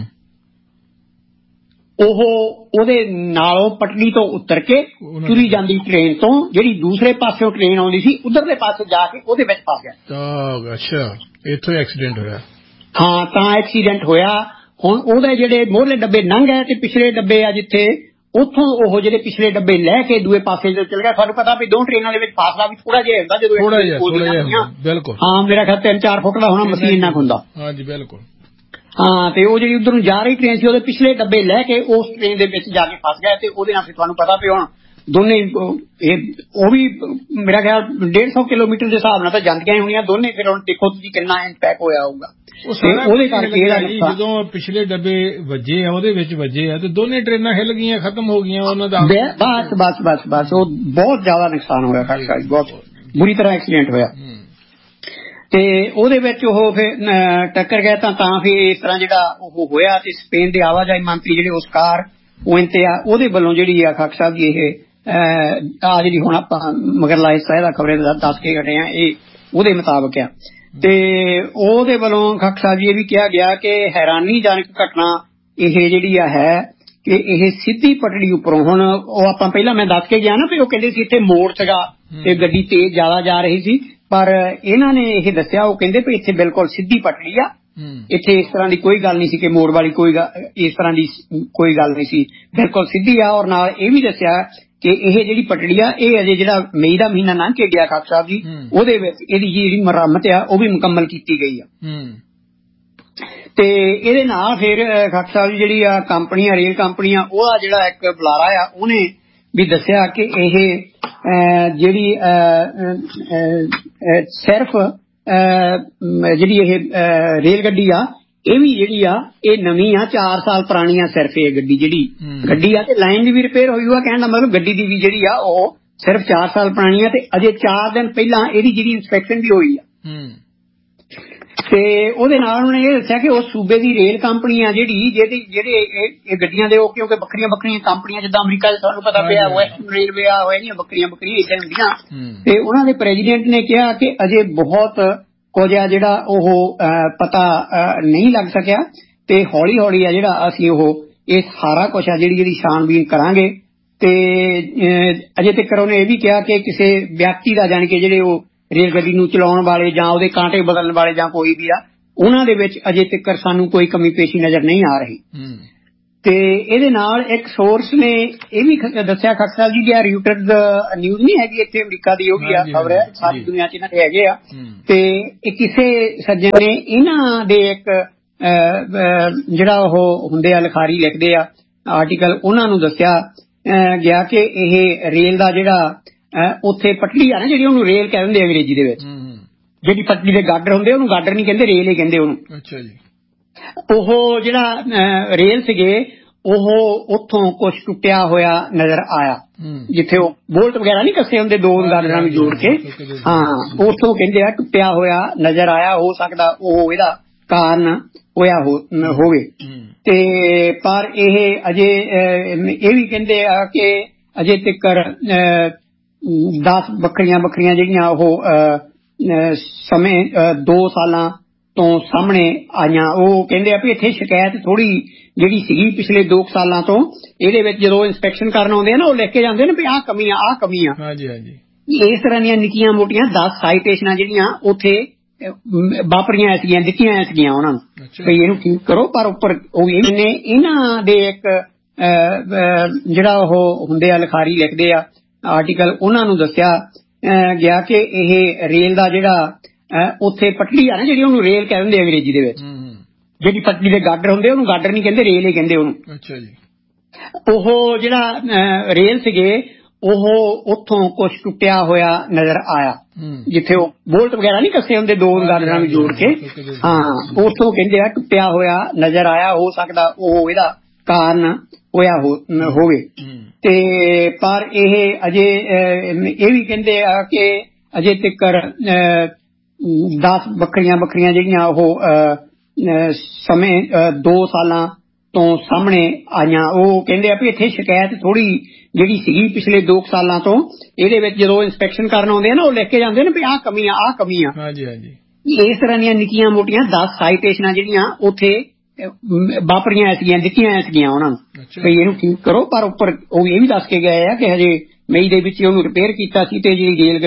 ਉਹ ਉਹਦੇ ਨਾਲੋਂ ਪਟੜੀ ਤੋਂ ਉਤਰ ਕੇ ਤੁਰੀ ਜਾਂਦੀ ਟ੍ਰੇਨ ਤੋਂ ਜਿਹੜੀ ਦੂਸਰੇ ਪਾਸਿਓਂ ਟ੍ਰੇਨ ਆਉਂਦੀ ਸੀ ਉਧਰਲੇ ਪਾਸੇ ਜਾ ਕੇ ਉਹਦੇ ਵਿੱਚ ਫਸ ਗਿਆ। ਅੱਛਾ, ਇੱਥੋਂ ਐਕਸੀਡੈਂਟ ਹੋਇਆ। ਹਾਂ, ਤਾਂ ਐਕਸੀਡੈਂਟ ਹੋਇਆ। ਹੁਣ ਉਹਦੇ ਜਿਹੜੇ ਮੋਹਰਲੇ ਡੱਬੇ ਲੰਘ ਗਏ ਤੇ ਪਿਛਲੇ ਡੱਬੇ ਆ ਜਿੱਥੇ, ਉੱਥੋਂ ਉਹ ਜਿਹੜੇ ਪਿਛਲੇ ਡੱਬੇ ਲੈ ਕੇ ਦੂਏ ਪਾਸੇ ਜਦੋਂ ਚਲ ਗਿਆ। ਤੁਹਾਨੂੰ ਪਤਾ ਵੀ ਦੋ ਟ੍ਰੇਨਾਂ ਦੇ ਵਿੱਚ ਫਾਸਲਾ ਵੀ ਥੋੜਾ ਜਿਹਾ ਹੁੰਦਾ ਜਦੋਂ, ਬਿਲਕੁਲ ਹਾਂ ਮੇਰਾ ਖਿਆਲ ਤਿੰਨ ਚਾਰ ਫੁੱਟ ਦਾ ਹੋਣਾ ਮਸ਼ੀਨ ਨਾਲ ਹੁੰਦਾ। ਹਾਂਜੀ ਬਿਲਕੁਲ। ਹਾਂ, ਤੇ ਉਹ ਜਿਹੜੀ ਉਧਰ ਨੂੰ ਜਾ ਰਹੀ ਟ੍ਰੇਨ ਸੀ ਉਹਦੇ ਪਿਛਲੇ ਡੱਬੇ ਲੈ ਕੇ ਉਸ ਟ੍ਰੇਨ ਦੇ ਵਿੱਚ ਜਾ ਕੇ ਫਸ ਗਿਆ, ਤੇ ਉਹਦੇ ਨਾਲ ਫਿਰ ਤੁਹਾਨੂੰ ਪਤਾ ਵੀ ਹੁਣ ਦੋਨੇ ਉਹ ਵੀ ਮੇਰਾ ਖਿਆਲ ਡੇਢ ਸੌ ਕਿਲੋਮੀਟਰ ਦੇ ਹਿਸਾਬ ਨਾਲ ਤਾਂ ਜਾਂਦੀਆਂ ਹੀ ਹੋਣੀਆਂ ਦੋਨੇ। ਫਿਰ ਹੁਣ ਦੇਖੋ ਤੁਸੀਂ ਕਿੰਨਾ ਇੰਪੈਕਟ ਹੋਇਆ ਹੋਊਗਾ ਉਹਦੇ ਕਰਕੇ। ਜਦੋਂ ਪਿਛਲੇ ਡੱਬੇ ਵੱਜੇ ਆ ਉਹਦੇ ਵਿੱਚ ਵੱਜੇ ਆ ਤੇ ਦੋਨੇ ਟ੍ਰੇਨਾਂ ਹਿੱਲ ਗਈਆਂ, ਖਤਮ ਹੋ ਗਈਆਂ ਉਹਨਾਂ ਦਾ। ਬਸ ਬਸ ਬਸ ਬਸ ਉਹ ਬਹੁਤ ਜ਼ਿਆਦਾ ਨੁਕਸਾਨ ਹੋਇਆ, ਬਹੁਤ ਬੁਰੀ ਤਰ੍ਹਾਂ ਐਕਸੀਡੈਂਟ ਹੋਇਆ। ਤੇ ਉਹਦੇ ਵਿੱਚ ਉਹ ਫਿਰ ਟੱਕਰ ਗਿਆ ਤਾਂ ਤਾਂ ਫਿਰ ਇਸ ਤਰ੍ਹਾਂ ਜਿਹੜਾ ਉਹ ਹੋਇਆ। ਤੇ ਸਪੇਨ ਦੇ ਆਵਾਜਾਈ ਮੰਤਰੀ ਜਿਹੜੇ ਉਸਕਾਰ ਪੁਇੰਤੇ ਆ ਉਹਦੇ ਵੱਲੋਂ ਜਿਹੜੀ ਆ ਖਾਕ ਸਾਹਿਬ ਜੀ ਇਹ ਆ ਜਿਹੜੀ ਹੁਣ ਆਪਾਂ ਮਗਰਲਾ ਹਿੱਸਾ ਇਹਦਾ ਖਬਰੇ ਦੱਸ ਕੇ ਹਟੇ ਆ, ਇਹ ਉਹਦੇ ਮੁਤਾਬਕ ਆ। ਤੇ ਉਹਦੇ ਵੱਲੋਂ ਖਾਕ ਸਾਹਿਬ ਜੀ ਇਹ ਵੀ ਕਿਹਾ ਗਿਆ ਕਿ ਹੈਰਾਨੀਜਨਕ ਘਟਨਾ ਇਹ ਜਿਹੜੀ ਆ ਹੈ ਕਿ ਇਹ ਸਿੱਧੀ ਪਟੜੀ ਉੱਪਰੋਂ, ਹੁਣ ਉਹ ਆਪਾਂ ਪਹਿਲਾਂ ਮੈਂ ਦੱਸ ਕੇ ਗਿਆ ਨਾ ਵੀ ਉਹ ਕਹਿੰਦੇ ਸੀ ਇੱਥੇ ਮੋੜ ਸੀਗਾ ਤੇ ਗੱਡੀ ਤੇਜ਼ ਜ਼ਿਆਦਾ ਜਾ ਰਹੀ ਸੀ, ਪਰ ਇਹਨਾਂ ਨੇ ਇਹ ਦੱਸਿਆ, ਉਹ ਕਹਿੰਦੇ ਵੀ ਇੱਥੇ ਬਿਲਕੁਲ ਸਿੱਧੀ ਪਟੜੀ ਆ, ਇੱਥੇ ਇਸ ਤਰ੍ਹਾਂ ਦੀ ਕੋਈ ਗੱਲ ਨਹੀਂ ਸੀ ਕਿ ਮੋੜ ਵਾਲੀ ਕੋਈ ਇਸ ਤਰ੍ਹਾਂ ਦੀ ਕੋਈ ਗੱਲ ਨਹੀਂ ਸੀ, ਬਿਲਕੁਲ ਸਿੱਧੀ ਆ। ਔਰ ਨਾਲ ਇਹ ਵੀ ਦੱਸਿਆ ਕਿ ਇਹ ਜਿਹੜੀ ਪਟੜੀ ਆ ਇਹ ਅਜੇ ਜਿਹੜਾ ਮਈ ਦਾ ਮਹੀਨਾ ਲੰਘ ਕੇ ਗਿਆ ਖਾਕ ਸਾਹਿਬ ਜੀ, ਉਹਦੇ ਵਿੱਚ ਇਹਦੀ ਜਿਹੜੀ ਮੁਰੰਮਤ ਆ ਉਹ ਵੀ ਮੁਕੰਮਲ ਕੀਤੀ ਗਈ ਆ। ਤੇ ਇਹਦੇ ਨਾਲ ਫਿਰ ਖਾਕ ਸਾਹਿਬ ਜੀ ਜਿਹੜੀ ਆ ਕੰਪਨੀਆਂ, ਰੇਲ ਕੰਪਨੀਆਂ, ਉਹਦਾ ਜਿਹੜਾ ਇੱਕ ਬੁਲਾਰਾ ਆ ਉਹਨੇ ਵੀ ਦੱਸਿਆ ਕਿ ਇਹ ਜਿਹੜੀ ਸਿਰਫ ਜਿਹੜੀ ਇਹ ਰੇਲ ਗੱਡੀ ਆ ਇਹ ਵੀ ਜਿਹੜੀ ਆ ਇਹ ਨਵੀਂ ਆ, ਚਾਰ ਸਾਲ ਪੁਰਾਣੀ ਆ ਸਿਰਫ ਇਹ ਗੱਡੀ ਜਿਹੜੀ ਗੱਡੀ ਆ, ਤੇ ਲਾਈਨ ਦੀ ਵੀ ਰਿਪੇਅਰ ਹੋਈ ਹੋਆ, ਕਹਿਣ ਦਾ ਮਤਲਬ ਗੱਡੀ ਦੀ ਵੀ ਜਿਹੜੀ ਆ ਉਹ ਸਿਰਫ ਚਾਰ ਸਾਲ ਪੁਰਾਣੀ ਆ, ਤੇ ਅਜੇ ਚਾਰ ਦਿਨ ਪਹਿਲਾਂ ਇਹਦੀ ਜਿਹੜੀ ਇੰਸਪੈਕਸ਼ਨ ਵੀ ਹੋਈ ਆ। ਤੇ ਉਹਦੇ ਨਾਲ ਉਹਨੇ ਇਹ ਦੱਸਿਆ ਕਿ ਉਸ ਸੂਬੇ ਦੀ ਰੇਲ ਕੰਪਨੀ ਆ ਜਿਹੜੀ ਜਿਹਦੀ ਜਿਹੜੇ ਇਹ ਗੱਡੀਆਂ ਦੇ, ਉਹ ਕਿਉਂਕਿ ਵੱਖਰੀਆਂ ਵੱਖਰੀਆਂ ਕੰਪਨੀਆਂ, ਜਿੱਦਾਂ ਅਮਰੀਕਾ ਚ ਤੁਹਾਨੂੰ ਪਤਾ ਪਿਆ ਵੈਸਟਰਨ ਰੇਲਵੇ ਆ, ਹੋਇਆ ਵੱਖਰੀਆਂ ਵੱਖਰੀਆਂ ਏਦਾਂ ਹੁੰਦੀਆਂ। ਤੇ ਉਹਨਾਂ ਦੇ ਪ੍ਰੈਜ਼ੀਡੈਂਟ ਨੇ ਕਿਹਾ ਕਿ ਅਜੇ ਬਹੁਤ ਕੁਝ ਆ ਜਿਹੜਾ ਉਹ ਪਤਾ ਨਹੀਂ ਲੱਗ ਸਕਿਆ, ਤੇ ਹੌਲੀ ਹੌਲੀ ਆ ਜਿਹੜਾ ਅਸੀਂ ਉਹ ਇਹ ਸਾਰਾ ਕੁਛ ਆ ਜਿਹੜੀ ਜਿਹੜੀ ਛਾਣਬੀਨ ਕਰਾਂਗੇ। ਤੇ ਅਜੇ ਤੱਕ ਉਹਨੇ ਇਹ ਵੀ ਕਿਹਾ ਕਿ ਕਿਸੇ ਵਿਅਕਤੀ ਦਾ, ਜਾਣੀ ਕਿ ਜਿਹੜੇ ਉਹ ਰੇਲ ਗੱਡੀ ਨੂੰ ਚਲਾਉਣ ਵਾਲੇ ਜਾਂ ਉਹਦੇ ਕਾਂਟੇ ਬਦਲਣ ਵਾਲੇ ਜਾਂ ਕੋਈ ਵੀ ਆ, ਉਹਨਾਂ ਦੇ ਵਿੱਚ ਅਜੇ ਤੱਕ ਸਾਨੂੰ ਕੋਈ ਕਮੀ ਪੇਸ਼ੀ ਨਜ਼ਰ ਨਹੀਂ ਆ ਰਹੀ। ਤੇ ਇਹਦੇ ਨਾਲ ਇੱਕ ਸੋਰਸ ਨੇ ਇਹ ਵੀ ਦੱਸਿਆ ਖਾਕ ਸਾਹਿਬ ਜੀ, ਰਿਊਟਰਸ ਨਿਊਜ਼ ਨਹੀਂ ਹੈਗੀ ਇੱਥੇ ਅਮਰੀਕਾ ਦੀ, ਉਹ ਵੀ ਆ ਖਬਰ ਹੈ, ਸਾਰੀ ਦੁਨੀਆ ਚ ਇਹਨਾਂ ਦੇ ਹੈਗੇ ਆ। ਤੇ ਇਹ ਕਿਸੇ ਸੱਜਣ ਨੇ ਇਹਨਾਂ ਦੇ ਇੱਕ ਜਿਹੜਾ ਉਹ ਹੁੰਦੇ ਆ ਲਿਖਾਰੀ ਲਿਖਦੇ ਆ ਆਰਟੀਕਲ, ਉਹਨਾਂ ਨੂੰ ਦੱਸਿਆ ਗਿਆ ਕਿ ਇਹ ਰੇਲ ਦਾ ਜਿਹੜਾ ਉੱਥੇ ਪਟੜੀ ਆ ਨਾ ਜਿਹੜੀ, ਉਹਨੂੰ ਰੇਲ ਕਹਿ ਦਿੰਦੇ ਅੰਗਰੇਜ਼ੀ ਦੇ ਵਿੱਚ, ਜਿਹੜੀ ਪਟੜੀ ਦੇ ਗਾਡਰ ਹੁੰਦੇ ਉਹਨੂੰ ਗਾਡਰ ਨਹੀਂ ਕਹਿੰਦੇ, ਰੇਲ ਹੀ ਕਹਿੰਦੇ ਉਹਨੂੰ। ਅੱਛਾ ਜੀ। ਉਹ ਜਿਹੜਾ ਰੇਲ ਸੀਗੇ ਉਹ ਉੱਥੋਂ ਕੁਛ ਟੁੱਟਿਆ ਹੋਇਆ ਨਜ਼ਰ ਆਇਆ, ਜਿੱਥੇ ਉਹ ਬੋਲਟ ਵਗੈਰਾ ਨਹੀਂ ਕੱਸੇ ਹੁੰਦੇ ਦੋ ਗਾਡਰਾਂ ਨੂੰ ਜੋੜ ਕੇ, ਹਾਂ ਉੱਥੋਂ ਕਹਿੰਦੇ ਆ ਟੁੱਟਿਆ ਹੋਇਆ ਨਜ਼ਰ ਆਇਆ। ਹੋ ਸਕਦਾ ਉਹ ਇਹਦਾ ਕਾਰਨ ਹੋਇਆ ਹੋਵੇ। ਤੇ ਪਰ ਇਹ ਅਜੇ ਇਹ ਵੀ ਕਹਿੰਦੇ ਆ ਕਿ ਅਜੇ ਤੱਕ ਦਸ ਵੱਖਰੀਆਂ ਵੱਖਰੀਆਂ ਜਿਹੜੀਆਂ ਉਹ ਸਮੇਂ ਦੋ ਸਾਲਾਂ ਤੋਂ ਸਾਹਮਣੇ ਆਈਆਂ, ਉਹ ਕਹਿੰਦੇ ਆ ਵੀ ਇੱਥੇ ਸ਼ਿਕਾਇਤ ਥੋੜੀ ਜਿਹੜੀ ਸੀਗੀ ਪਿਛਲੇ ਦੋ ਸਾਲਾਂ ਤੋਂ, ਇਹਦੇ ਵਿੱਚ ਜਦੋਂ ਇੰਸਪੈਕਸ਼ਨ ਕਰਨ ਆਉਂਦੇ ਆ ਨਾ ਉਹ ਲਿਖ ਕੇ ਜਾਂਦੇ ਨੇ ਵੀ ਆਹ ਕਮੀ ਆ ਆਹ ਕਮੀ ਆ। ਹਾਂਜੀ ਹਾਂਜੀ। ਇਸ ਤਰ੍ਹਾਂ ਦੀਆਂ ਨਿੱਕੀਆਂ ਮੋਟੀਆਂ ਦਸ ਸਾਈਟੇਸ਼ਨਾਂ ਜਿਹੜੀਆਂ ਉੱਥੇ ਵਾਪਰੀਆਂ ਸੀਗੀਆਂ, ਦਿੱਤੀਆਂ ਸੀਗੀਆਂ ਉਹਨਾਂ ਨੂੰ ਵੀ ਇਹਨੂੰ ਠੀਕ ਕਰੋ, ਪਰ ਉੱਪਰ ਉਹ ਇਹਨੇ ਇਹਨਾਂ ਦੇ ਇੱਕ ਜਿਹੜਾ ਉਹ ਹੁੰਦੇ ਆ ਲਿਖਾਰੀ ਲਿਖਦੇ ਆ ਆਰਟੀਕਲ, ਉਹਨਾਂ ਨੂੰ ਦੱਸਿਆ ਗਿਆ ਕਿ ਇਹ ਰੇਲ ਦਾ ਜਿਹੜਾ ਉੱਥੇ ਪਟੜੀ ਆ ਨਾ ਜਿਹੜੀ, ਉਹਨੂੰ ਰੇਲ ਕਹਿ ਦਿੰਦੇ ਅੰਗਰੇਜ਼ੀ ਦੇ ਵਿੱਚ, ਜਿਹੜੀ ਪਟੜੀ ਦੇ ਗਾਡਰ ਹੁੰਦੇ ਉਹਨੂੰ ਗਾਡਰ ਨਹੀਂ ਕਹਿੰਦੇ, ਰੇਲ ਹੀ ਕਹਿੰਦੇ ਉਹਨੂੰ। ਅੱਛਾ ਜੀ। ਉਹ ਜਿਹੜਾ ਰੇਲ ਸੀਗੇ ਉਹ ਉੱਥੋਂ ਕੁਛ ਟੁੱਟਿਆ ਹੋਇਆ ਨਜ਼ਰ ਆਇਆ, ਜਿੱਥੇ ਉਹ ਬੋਲਟ ਵਗੈਰਾ ਨਹੀਂ ਕੱਸੇ ਹੁੰਦੇ ਦੋ ਗਾਡਰਾਂ ਨੂੰ ਜੋੜ ਕੇ, ਹਾਂ ਉੱਥੋਂ ਕਹਿੰਦੇ ਆ ਟੁੱਟਿਆ ਹੋਇਆ ਨਜ਼ਰ ਆਇਆ। ਹੋ ਸਕਦਾ ਉਹ ਇਹਦਾ ਕਾਰਨ ਹੋਇਆ ਹੋਵੇ। ਤੇ ਪਰ ਇਹ ਅਜੇ ਇਹ ਵੀ ਕਹਿੰਦੇ ਆ ਕਿ ਅਜੇ ਤੱਕ ਦਸ ਵੱਖਰੀਆਂ ਵੱਖਰੀਆਂ ਜਿਹੜੀਆਂ ਉਹ ਸਮੇਂ ਦੋ ਸਾਲਾਂ ਤੋਂ ਸਾਹਮਣੇ ਆਈਆਂ, ਉਹ ਕਹਿੰਦੇ ਆ ਵੀ ਇੱਥੇ ਸ਼ਿਕਾਇਤ ਥੋੜੀ ਜਿਹੜੀ ਸੀਗੀ ਪਿਛਲੇ ਦੋ ਸਾਲਾਂ ਤੋਂ, ਇਹਦੇ ਵਿੱਚ ਜਦੋਂ ਇੰਸਪੈਕਸ਼ਨ ਕਰਨ ਆਉਂਦੇ ਆ ਨਾ ਉਹ ਲਿਖ ਕੇ ਜਾਂਦੇ ਨੇ ਵੀ ਆਹ ਕਮੀ ਆ ਆਹ ਕਮੀ ਆ। ਹਾਂਜੀ ਹਾਂਜੀ। ਇਸ ਤਰ੍ਹਾਂ ਦੀਆਂ ਨਿੱਕੀਆਂ ਮੋਟੀਆਂ ਦਸ ਸਾਈਟੇਸ਼ਨਾਂ ਜਿਹੜੀਆਂ ਉੱਥੇ ਵਾਪਰੀਆਂ ਸੀਗੀਆਂ, ਦਿੱਤੀਆਂ ਸੀਗੀਆਂ ਉਹਨਾਂ ਨੂੰ ਵੀ ਇਹਨੂੰ ਠੀਕ ਕਰੋ, ਪਰ ਉੱਪਰ ਉਹ ਇਹ ਵੀ ਦੱਸ ਕੇ ਗਏ ਆ ਕਿ ਹਜੇ ਮਈ ਦੇ ਵਿੱਚ ਉਹਨੂੰ ਰਿਪੇਅਰ ਕੀਤਾ ਸੀ, ਤੇ ਜਿਹੜੀ ਰੇਲ